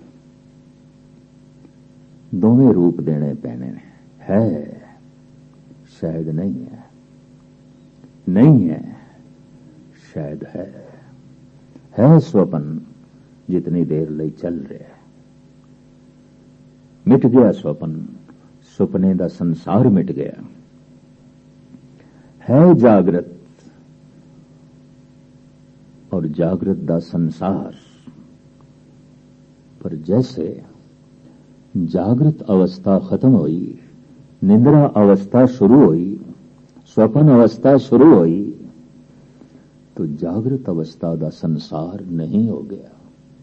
ਦੋਵੇਂ ਰੂਪ ਦੇਣੇ ਪੈਣੇ ਨੇ। ਹੈ ਸ਼ਾਇਦ ਨਹੀਂ ਹੈ, ਨਹੀਂ ਹੈ ਸ਼ਾਇਦ ਹੈ। ਹੈ ਸੁਪਨ ਜਿਤਨੀ ਦੇਰ ਲਈ ਚੱਲ ਰਿਹਾ ਹੈ, ਮਿਟ ਗਿਆ ਸੁਪਨ, ਸੁਪਨੇ ਦਾ ਸੰਸਾਰ ਮਿਟ ਗਿਆ। है जागृत और जागृत दा संसार। पर जैसे जागृत अवस्था खत्म हुई, निंद्रा अवस्था शुरू हुई, स्वप्न अवस्था शुरू हुई, तो जागृत अवस्था दा संसार नहीं हो गया।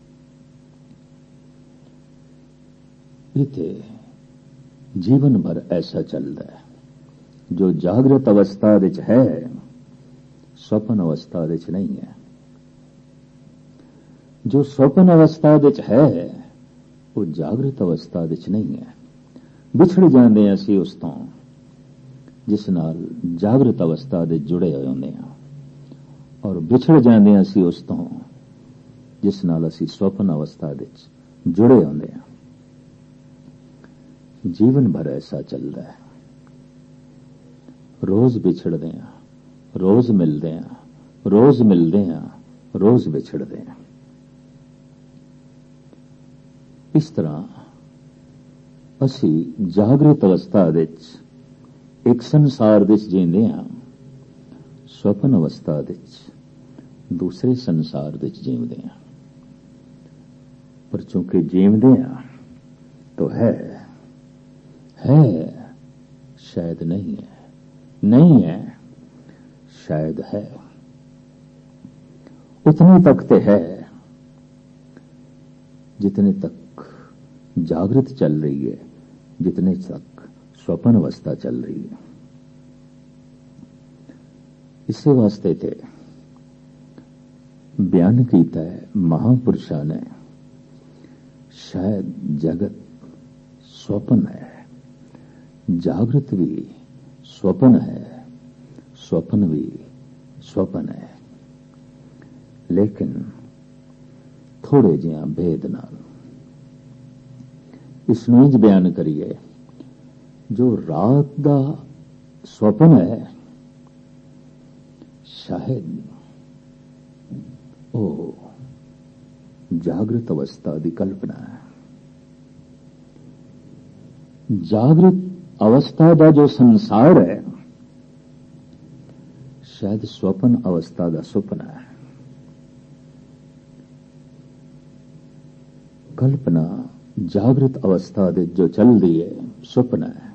इते जीवन भर ऐसा चलता है। जो जागृत अवस्था विच है स्वप्न अवस्था विच नहीं है। जो स्वप्न अवस्था विच है ਉਹ ਜਾਗਰਤ ਅਵਸਥਾ ਵਿੱਚ ਨਹੀਂ ਹੈ। ਵਿਛੜ ਜਾਂਦੇ ਅਸੀਂ ਉਸ ਤੋਂ ਜਿਸ ਨਾਲ ਜਾਗਰਤ ਅਵਸਥਾ ਦੇ ਜੁੜੇ ਹੋਏ ਹੁੰਦੇ ਹਾਂ, ਔਰ ਵਿਛੜ ਜਾਂਦੇ ਅਸੀਂ ਉਸ ਤੋਂ ਜਿਸ ਨਾਲ ਅਸੀਂ ਸੁਪਨ ਅਵਸਥਾ ਵਿੱਚ ਜੁੜੇ ਹੁੰਦੇ ਹਾਂ। ਜੀਵਨ ਭਰ ਐਸਾ ਚੱਲਦਾ ਹੈ। ਰੋਜ਼ ਵਿਛੜਦੇ ਹਾਂ, ਰੋਜ਼ ਮਿਲਦੇ ਹਾਂ, ਰੋਜ਼ ਮਿਲਦੇ ਹਾਂ, ਰੋਜ਼ ਵਿਛੜਦੇ ਹਾਂ। ਇਸ ਤਰ੍ਹਾਂ ਅਸੀਂ ਜਾਗਰਤ ਅਵਸਥਾ ਵਿੱਚ ਇੱਕ ਸੰਸਾਰ ਵਿੱਚ ਜੀਂਦੇ ਹਾਂ, ਸੁਪਨ ਅਵਸਥਾ ਵਿੱਚ ਦੂਸਰੇ ਸੰਸਾਰ ਵਿੱਚ ਜੀਵਦੇ ਹਾਂ। ਪਰ ਚੂੰਕਿ ਜੀਵਦੇ ਹਾਂ ਤਾਂ ਹੈ ਹੈ ਸ਼ਾਇਦ नहीं है, नहीं है शायद है। उतने तक तो है जितने तक जागृत चल रही है, जितने तक स्वप्न अवस्था चल रही है। इसे वास्ते थे बयान कीता है महापुरुषा ने, शायद जगत स्वप्न है, जागृत भी स्वप्न है, स्वप्न भी स्वप्न है, लेकिन थोड़े जिहा भेद नाल। इसनूं इंज बयान करिए, जो रात दा स्वप्न है शायद ओ जागृत अवस्था की कल्पना है। जागृत अवस्था का जो संसार है शायद स्वप्न अवस्था का सुपना है। कल्पना जागृत अवस्था दे जो चल रही है सुपना है।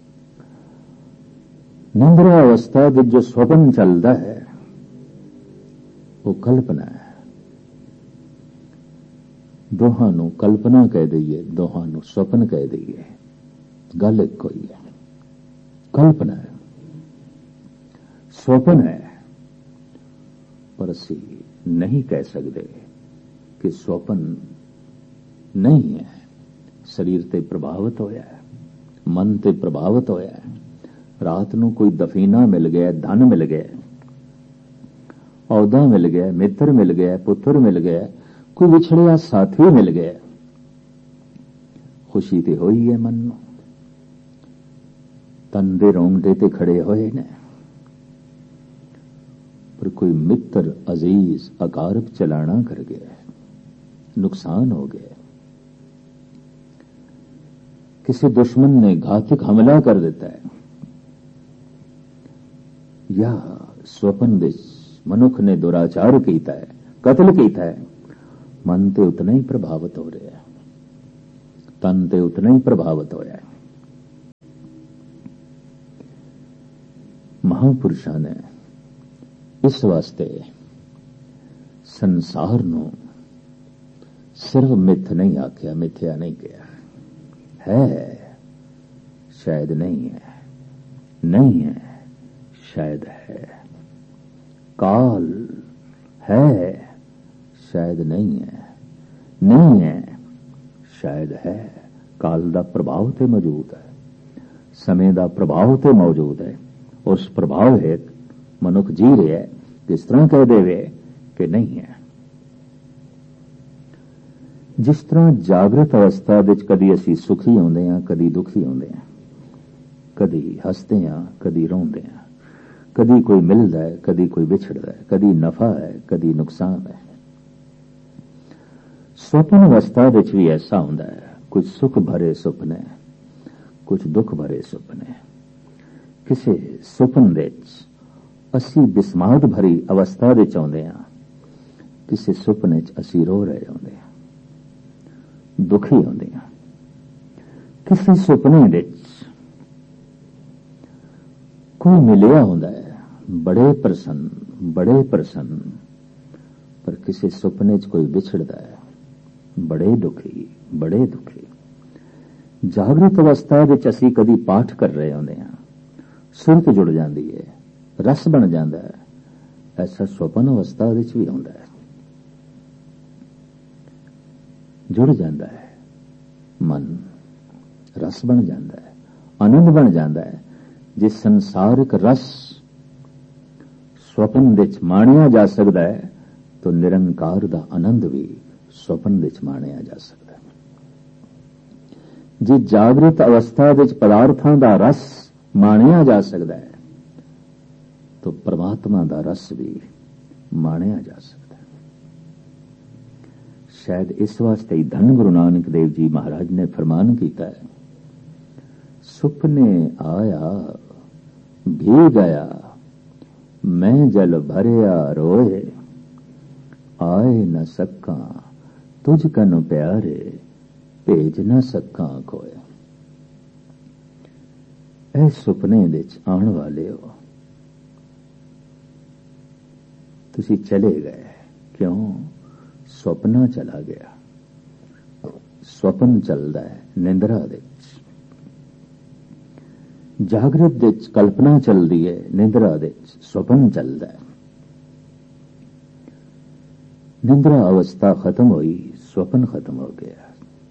निंद्रा अवस्था दे जो स्वप्न चलता है वो कल्पना है। दोहां नूं कल्पना कह दईए, दोहां नूं स्वप्न कह दईए, गल एक कोई है। कल्पना है, स्वप्न है, पर असी नहीं कह सकते कि स्वप्न नहीं है। शरीर ते प्रभावित होया है, मन ते प्रभावित होया है। रात नूं कोई दफीना मिल गया, धन मिल गया, औदा मिल गया, मित्र मिल गया, पुत्र मिल गया, कोई विछड़िया साथी मिल गया, खुशी ते होई है मन नूं, तन दे रोंगटे ते खड़े होए ने। पर कोई मित्र अजीज अकारब चलाना कर गया, नुकसान हो गया, किसी दुश्मन ने घातक हमला कर देता है, या स्वप्न विच मनुख ने दुराचार किया है, कतल किया है, मन ते उतना ही प्रभावित हो रहा है, तन ते उतना ही प्रभावित होया है। महापुरुषा ने इस वास्ते संसार नूं सिर्फ मिथ नहीं आख्या, मिथ्या नहीं किया। है शायद नहीं है, नहीं है शायद है। काल है शायद नहीं है, नहीं है शायद है। काल दा प्रभाव ते मौजूद है, समय दा प्रभाव ते मौजूद है। उस प्रभाव हेत मनुख जी रहा है, किस तरह कह देवे कि नहीं है। जिस तरह जागृत अवस्था विच कदी असी सुखी होंदे हां, कदी दुखी होंदे हां, कदी हसदे हां, कदी रोंदे हां, कदी कोई मिलदा है, कदी कोई विछड़दा है, कदी नफा है, कदी नुकसान है। स्वप्न अवस्था विच भी ऐसा होंदा है, कुछ सुख भरे सुपने, कुछ दुख भरे सुपने। किसी सुपन विच असी बिस्माद भरी अवस्था विच आउंदे हां, किसी सुपने च असी रो रहे होंदे हां, दुखी होंदे हां। किसी सुपने विच कोई मिलिया होंदा है, बड़े प्रसन्न, बड़े प्रसन्न, पर किसी सुपने च कोई विछड़दा है, बड़े दुखी, बड़े दुखी। जागृत अवस्था विच असी कदी पाठ कर रहे होंदे हां, सुरत जुड़ जाती है, रस बन जाता है। ऐसा स्वप्न अवस्था विच भी होंदा है, जुड़ जाता है, ਮਨ ਰਸ ਬਣ ਜਾਂਦਾ ਹੈ, ਆਨੰਦ ਬਣ ਜਾਂਦਾ ਹੈ। ਜੇ ਸੰਸਾਰਿਕ ਰਸ ਸੁਪਨ ਵਿੱਚ ਮਾਣਿਆ ਜਾ ਸਕਦਾ ਹੈ ਤਾਂ ਨਿਰੰਕਾਰ ਦਾ ਆਨੰਦ ਵੀ ਸੁਪਨ ਵਿੱਚ ਮਾਣਿਆ ਜਾ ਸਕਦਾ ਹੈ। ਜੇ ਜਾਗਰਤ ਅਵਸਥਾ ਵਿੱਚ ਪਦਾਰਥਾਂ ਦਾ ਰਸ ਮਾਣਿਆ ਜਾ ਸਕਦਾ ਹੈ ਤਾਂ ਪਰਮਾਤਮਾ ਦਾ ਰਸ ਵੀ ਮਾਣਿਆ ਜਾ ਸਕਦਾ ਹੈ। ਸ਼ਾਇਦ ਇਸ ਵਾਸਤੇ ਹੀ ਧੰਨ ਗੁਰੂ ਨਾਨਕ ਦੇਵ ਜੀ ਮਹਾਰਾਜ ਨੇ ਫਰਮਾਨ ਕੀਤਾ ਹੈ, ਸੁਪਨੇ ਆਇਆ ਭੀ ਗਿਆ ਮੈਂ ਜਲ ਭਰਿਆ ਰੋਏ, ਆਏ न ਸਕਾਂ ਤੁਝ ਕਨ ਪਿਆਰੇ ਭੇਜ न ਸਕਾਂ ਕੋਏ। ਇਹ ਸੁਪਨੇ ਵਿੱਚ ਆਉਣ ਵਾਲੇ ਹੋ, ਤੁਸੀਂ ਚਲੇ ਗਏ। ਕਿਉਂ? ਸੁਪਨਾ ਚਲਾ ਗਿਆ। ਸੁਪਨ ਚੱਲਦਾ ਹੈ ਨਿੰਦਰਾ ਵਿੱਚ, ਜਾਗਰਤ ਵਿੱਚ ਕਲਪਨਾ ਚੱਲਦੀ ਹੈ, ਨਿੰਦਰਾ ਵਿੱਚ ਸੁਪਨ ਚੱਲਦਾ ਹੈ। ਨਿੰਦਰਾ ਅਵਸਥਾ ਖਤਮ ਹੋਈ, ਸੁਪਨ ਖਤਮ ਹੋ ਗਿਆ।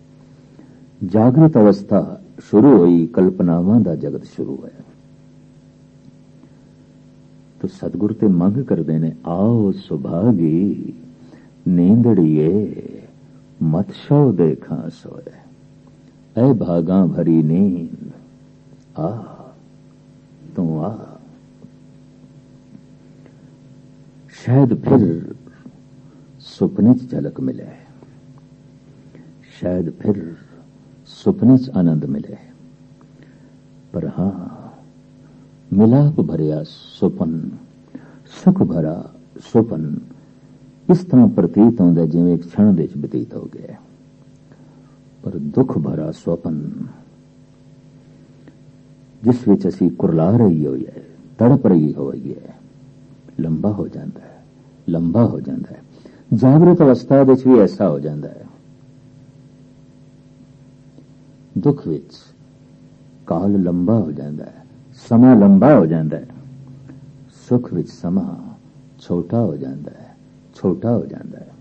ਜਾਗਰਤ ਅਵਸਥਾ ਸ਼ੁਰੂ ਹੋਈ, ਕਲਪਨਾਵਾਂ ਦਾ ਜਗਤ ਸ਼ੁਰੂ ਹੋਇਆ। ਤੋ ਸਤਿਗੁਰ ਤੇ ਮੰਗ ਕਰਦੇ ਨੇ, ਆਓ ਸੁਭਾਗੀ ਨੀਂਦੜੀਏ ਮਤ ਸੋ ਦੇਖਾਂ ਸੋਏ, ਐ ਭਾਗਾਂ ਭਰੀ ਨੀਂਦ ਆ ਤੂੰ ਆ। ਸ਼ਾਇਦ ਫਿਰ ਸੁਪਨੇ 'ਚ ਝਲਕ ਮਿਲੇ, ਸ਼ਾਇਦ ਫਿਰ ਸੁਪਨੇ 'ਚ ਆਨੰਦ ਮਿਲੇ, ਪਰ ਹਾਂ ਮਿਲਾਪ ਭਰਿਆ ਸੁਪਨ, ਸੁਖ ਭਰਾ ਸੁਪਨ ਇਸ ਤਰ੍ਹਾਂ ਪ੍ਰਤੀਤ ਹੁੰਦਾ ਜਿਵੇਂ ਇੱਕ ਛਣ ਦੇ 'ਚ ਬਤੀਤ ਹੋ ਗਿਆ। ਪਰ ਦੁੱਖ ਭਰਾ ਸੁਪਨ ਜਿਸ ਵਿੱਚ ਅਸੀਂ ਕੁਰਲਾ ਰਹੀ ਹੋਈ ਹੈ, ਤੜਪ ਰਹੀ ਹੋਈ ਹੈ, ਲੰਬਾ ਹੋ ਜਾਂਦਾ ਹੈ, ਲੰਬਾ ਹੋ ਜਾਂਦਾ ਹੈ। ਜਾਗਰਤ ਅਵਸਥਾ ਵਿੱਚ ਵੀ ਐਸਾ ਹੋ ਜਾਂਦਾ ਹੈ। ਦੁੱਖ ਵਿੱਚ ਕਾਲ ਲੰਬਾ ਹੋ ਜਾਂਦਾ ਹੈ, ਸਮਾਂ ਲੰਬਾ ਹੋ ਜਾਂਦਾ ਹੈ। ਸੁਖ ਵਿੱਚ ਸਮਾਂ ਛੋਟਾ ਹੋ ਜਾਂਦਾ ਹੈ, ਛੋਟਾ ਹੋ ਜਾਂਦਾ ਹੈ।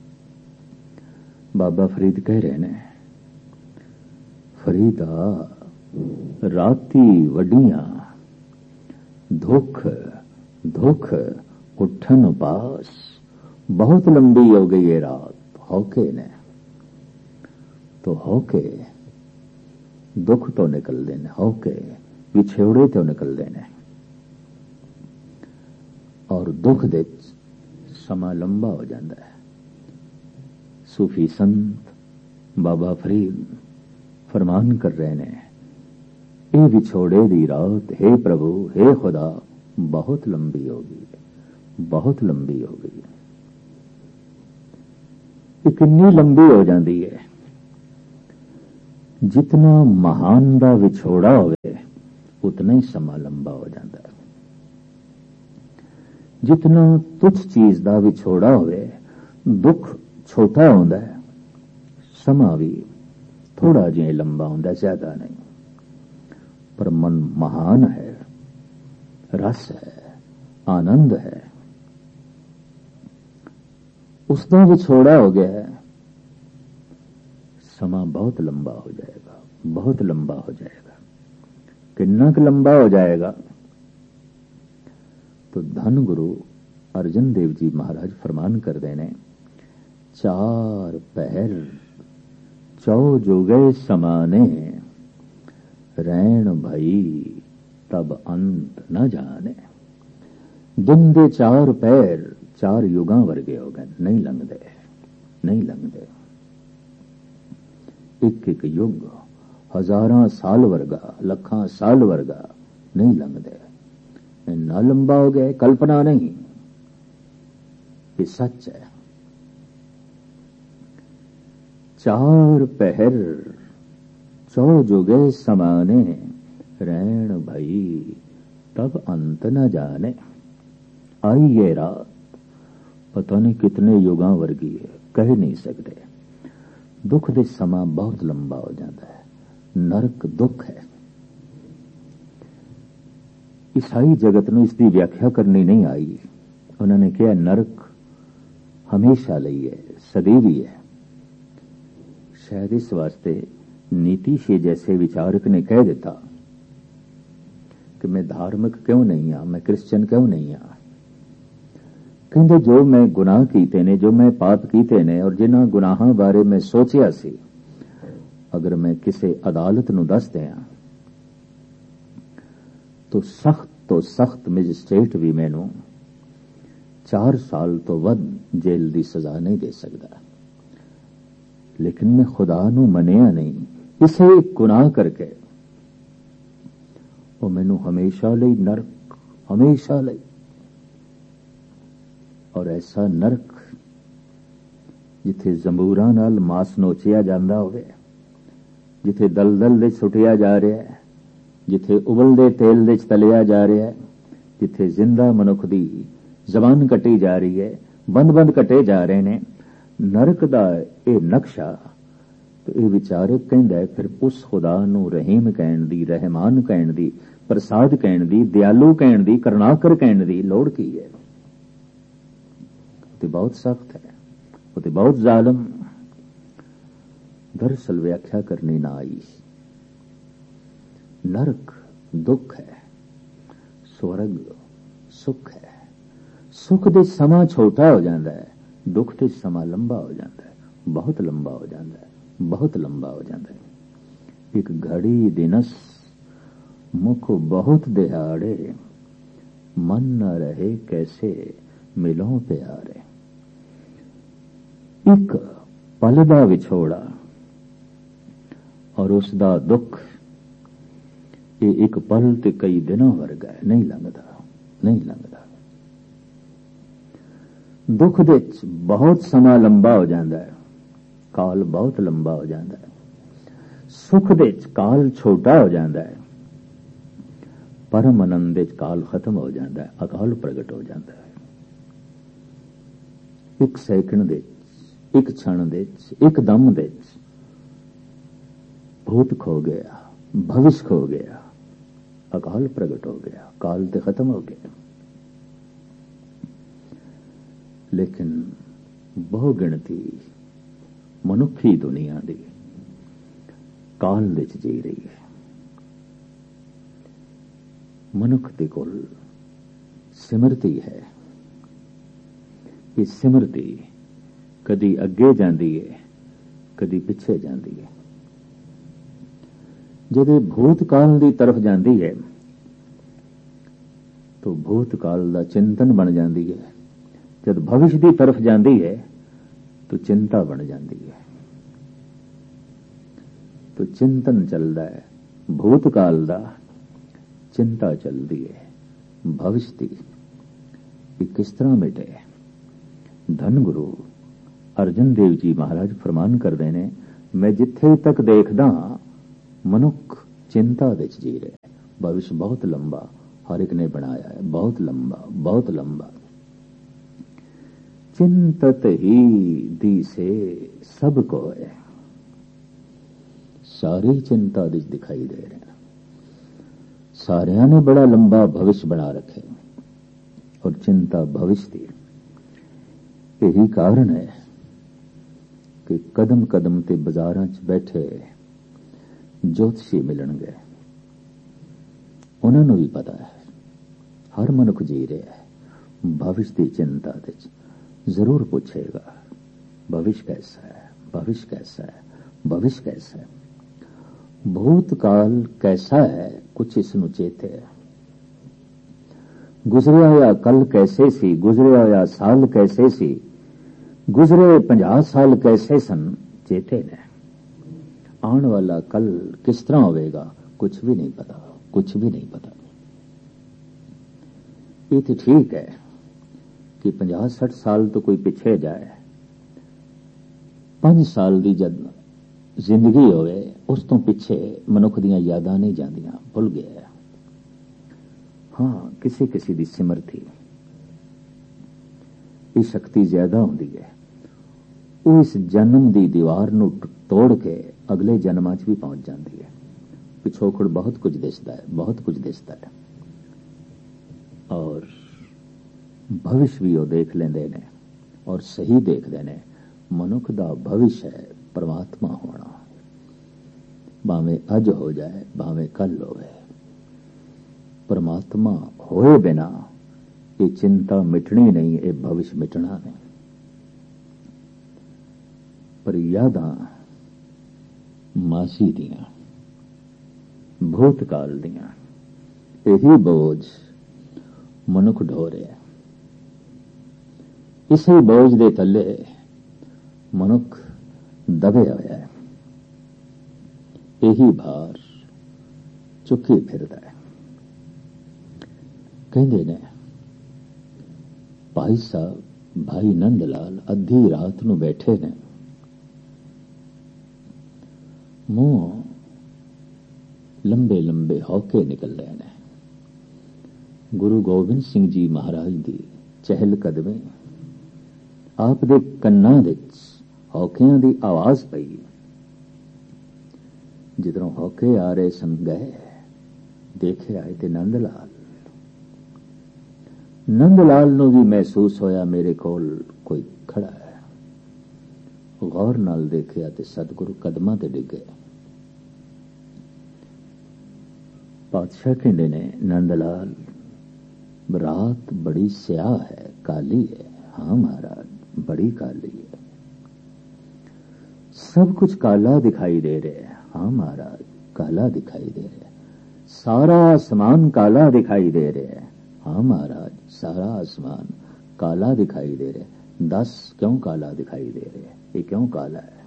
ਬਾਬਾ ਫਰੀਦ ਕਹਿ ਰਹੇ ਨੇ, ਫਰੀਦਾ ਰਾਤੀ ਵੱਡੀਆਂ ਦੁੱਖ ਦੁੱਖ ਉੱਠਣ ਪਾਸ, ਬਹੁਤ ਲੰਬੀ ਹੋ ਗਈ ਇਹ ਰਾਤ। ਹੋਕੇ ਨੇ ਤੋ ਹੋਕੇ ਦੁੱਖ ਤੋਂ ਨਿਕਲਦੇ ਨੇ, ਹੋਕੇ ਵਿਛੋੜੇ ਤੋਂ ਨਿਕਲਦੇ ਨੇ, ਔਰ ਦੁੱਖ ਦੇ ਸਮਾਂ ਲੰਬਾ ਹੋ ਜਾਂਦਾ ਹੈ। ਸੂਫੀ ਸੰਤ ਬਾਬਾ ਫਰੀਦ ਫਰਮਾਨ ਕਰ ਰਹੇ ਨੇ, ਇਹ ਵਿਛੋੜੇ ਦੀ ਰਾਤ ਹੈ ਪ੍ਰਭੂ, ਹੈ ਖੁਦਾ, ਬਹੁਤ ਲੰਬੀ ਹੋ ਗਈ, ਬਹੁਤ ਲੰਬੀ ਹੋ ਗਈ। ਇਹ ਕਿੰਨੀ ਲੰਬੀ ਹੋ ਜਾਂਦੀ ਹੈ? ਜਿਤਨਾ ਮਹਾਨ ਦਾ ਵਿਛੋੜਾ ਹੋਵੇ ਉਤਨਾ ਹੀ ਸਮਾਂ ਲੰਬਾ ਹੋ ਜਾਂਦਾ ਹੈ। ਜਿਤਨਾ ਤੁੱਛ ਚੀਜ਼ ਦਾ ਵਿਛੋੜਾ ਹੋਵੇ ਦੁੱਖ ਛੋਟਾ ਹੁੰਦਾ ਹੈ, ਸਮਾਂ ਵੀ ਥੋੜਾ ਜਿਹਾ ਲੰਬਾ ਹੁੰਦਾ, ਜ਼ਿਆਦਾ ਨਹੀਂ। ਪਰ ਮਨ ਮਹਾਨ ਹੈ, ਰਸ ਹੈ, ਆਨੰਦ ਹੈ, ਉਸ ਦਾ ਵਿਛੋੜਾ ਹੋ ਗਿਆ ਹੈ, ਸਮਾਂ ਬਹੁਤ ਲੰਬਾ ਹੋ ਜਾਏਗਾ, ਬਹੁਤ ਲੰਬਾ ਹੋ ਜਾਏਗਾ। ਕਿੰਨਾ ਕੁ ਲੰਬਾ ਹੋ ਜਾਏਗਾ? तो धन गुरु अर्जन देव जी महाराज फरमान करते ने, चार पहर चौ जोगे समाने, रैन भई तब अंत न जाने। दिन दे चार पैर चार युगां वर्गे हो गए, नहीं लंघदे, नहीं लंघदे। एक एक युग हजारां साल वर्गा, लखां साल वर्गा नहीं लंघदे। इन्ना लंबा हो गया, कल्पना नहीं, ये सच है। चार पहर चौ जुगे समाने, रैन भई तब अंत न जाने। आई ये रात पता नहीं कितने युगां वर्गी है, कह नहीं सकते। दुख दे समा बहुत लंबा हो जाता है। नरक दुख है। ईसाई जगत में इसकी व्याख्या करनी नहीं आई। उन्होंने कहा नरक हमेशा ਲਈ है, सदैवी है। शायद इस वास्ते नीतीश जैसे विचारक ने कह दिता कि मैं धार्मिक क्यों नहीं हाँ, मैं क्रिश्चियन क्यों नहीं हाँ। कहते जो मैं गुनाह कीते ने, जो मैं पाप कीते ने और जिन्हां गुनाहां बारे मैं सोचिया सी, अगर मैं किसी अदालत नूं दस दियां तो सख्त तो सख्त मैजिस्ट्रेट भी मैनू चार साल तो वध जेल दी सजा नहीं दे सकता। लेकिन मैं खुदा नूं मनिया नहीं, इसे एक गुनाह करके वो मैनू हमेशा लई नरक, हमेशा लई। और ऐसा नरक जिथे जंबूरां नाल मास नोचिया जांदा होवे, जिथे दलदल दे सुटिया जा रहा है, जिथे उबलदे तेल दे तलिया जा रहा है, जिथे जिंदा मनुख दी जबान कटी जा रही है, बंद बंद कटे जा रहे ने, नरक दा ये नक्शा। तो ये विचारक कहंदा है फिर उस खुदा नूं रहीम कहण दी, रहमान कहण दी, प्रसाद कहण दी, दयालु कहण दी, करुणाकर कहण दी लोड़ की है? वो तो बहुत सख्त है, वो तो बहुत जालिम। दरअसल व्याख्या करनी ना आई। नरक दुख है, स्वर्ग सुख है। सुख दे समा छोटा हो जाता है, दुख दे समा लंबा हो जाता है, बहुत लंबा हो जाता है, बहुत लंबा हो जाता है। एक घड़ी दिनस मुख बहुत दिहाड़े, मन न रहे कैसे मिलों प्यारे। एक पल दा विछोड़ा और उसदा दुख, ये एक पल ते कई दिनों वर्गा है, नहीं लंघदा, नहीं लंघदा। दुख दे बहुत समा लंबा हो जाता है, काल बहुत लंबा हो जाता है। सुख दे काल छोटा हो जाता है, परम आनंद दे काल खत्म हो जाता है, अकाल प्रगट हो जाता है। एक सैकंड दे, एक क्षण दे, एक दम दे भूत खो गया, भविष्य खो गया, अकाल प्रगट हो गया, काल ते खत्म हो गया। लेकिन बहु गिणती मनुखी दुनिया दी काल दे च जी रही है। मनुख दे कोल सिमरती है, ये सिमरती कदी अगे जाती है, कदी पिछे जाती है। जब भूतकाल की तरफ जाती है तो भूतकाल का चिंतन बन जाती है, जब भविष्य की तरफ जाती है तो चिंता बन जाती है। तो चिंतन चलता है भूतकाल का, चिंता चलती है भविष्य की। ये किस तरह मिटे? धन गुरु अर्जन देव जी महाराज फरमान करते हैं, मैं जिथे तक देखदा मनुख चिंता विच जी रहे। भविष्य बहुत लंबा हर एक ने बनाया है, बहुत लंबा, बहुत लंबा। चिंतत ही दी से सबको है, सारी चिंता विच दिखाई दे रहे हैं। सारिया ने बड़ा लंबा भविष्य बना रखे और चिंता भविष्य की। यही कारण है कि कदम कदम ते बाजारां च बैठे ज्योतिषी मिलणगे, उन्होंने भी पता है हर मनुख जी रहा है भविष्य की चिंता दे, जरूर पूछेगा भविष्य कैसा है, भविष्य कैसा है, भविष्य कैसा है। भूतकाल कैसा है कुछ इसनू चेते है, गुजरिया होया कल कैसे सी, गुजरिया होया साल कैसे सी, गुजरे पंजाह साल कैसे सन, चेते ने। आने वाला कल किस तरह होगा कुछ भी नहीं पता, कुछ भी नहीं पता। ये तो ठीक है कि पंजाह सठ साल तो कोई पिछे जाए, पांच साल की जद जिंदगी होवे उस तो पिछे मनुख दियां यादां नहीं जांदियां, भुल गया। हाँ, किसी किसी की सिमरती ये शक्ति ज्यादा होंदी है, वो इस जन्म की दीवार नू तोड़ के अगले जन्मां च भी पहुंच जाती है। पिछोकड़ बहुत कुछ दिसदा है, बहुत कुछ दिसदा है। और भविष्य भी वो देख लेंदे ने और सही देखते ने। मनुख दा भविष्य है परमात्मा होना। भावें अज हो जाए भावें कल होवे। परमात्मा होए बिना ये चिंता मिटनी नहीं, ये भविष्य मिटना नहीं। पर यादां मासी दियां भूतकाल दियां यही बोझ मनुख ढो रहा। इसी बोझ दे थले मनुख दबे होया है, यही भार चुकी फिरदा है। कहंदे ने भाई साहब भाई नंद लाल अद्धी रात नूं बैठे ने, मुंह लंबे लंबे हौके निकल रहे हैं। गुरु गोबिंद सिंह जी महाराज दी चहल कदमी आप दे कन्नां विच हौकियां दी आवाज पई। जिधरों हौके आ रहे सन गए, देखे आए ते नंद लाल। नंद लाल नूं भी महसूस होया मेरे कोल कोई खड़ा है। गौर नाल देखिया ते सतगुरु कदमां ते डिगे। पातशाह कहंदे ने नंद लाल रात बड़ी स्याह है, काली है। हाँ महाराज बड़ी काली है, सब कुछ काला दिखाई दे रहे हैं। हाँ महाराज काला दिखाई दे रहे हैं, सारा आसमान काला दिखाई दे रहे हैं। हाँ महाराज सारा आसमान काला दिखाई दे रहे हैं। दस क्यों काला दिखाई दे रहे हैं, ये क्यों काला है?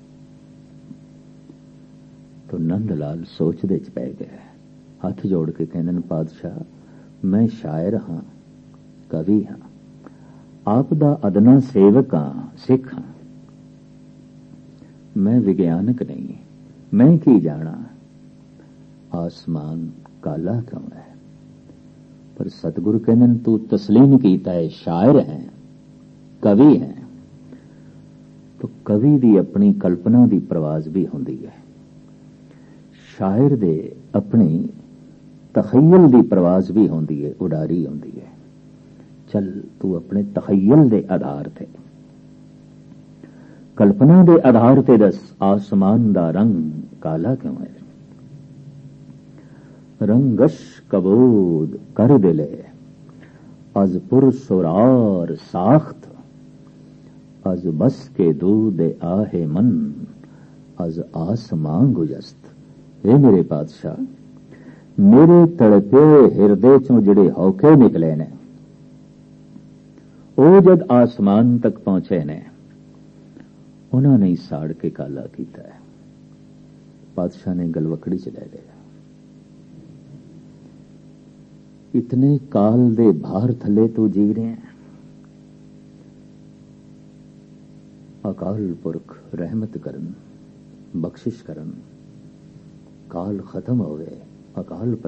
तो नंदलाल सोचदे च पै गए। हाथ जोड़ के कहने पातशाह मैं शायर हाँ, कवि हाँ, आप दा अदना सेवक हाँ, सिख हाँ, मैं विज्ञानक नहीं। मैं की जाना आसमान काला क्यों है? पर सतगुरु कहने तू तस्लीम कीता है शायर है, कवि है। तो कवि दी अपनी कल्पना दी प्रवाज भी होंदी है, शायर दे अपनी तखय्युल दी प्रवाज भी होंदी है, उडारी होंदी है। चल तू अपने तखय्युल दे आधार ते, कल्पना दे आधार ते दस आसमान दा रंग काला क्यों है? रंगश कबूद कर दिले अज पुरसुरार साख्त, अज बस के दूध आहे मन अज आसमां गुजस्त। हे मेरे पातशाह, मेरे तड़पे हिरदे चों जिहड़े हौके निकले ने, ਉਹ जद आसमान तक पहुंचे ने, उन्होंने ही साड़ के काला किया है। पातशाह ने गलवकड़ी च ले लिया। इतने काल दे भार थले तो जी रहे हैं। अकाल पुरख रहमत करन, बख्शिश करन, काल खत्म होवे, अकाल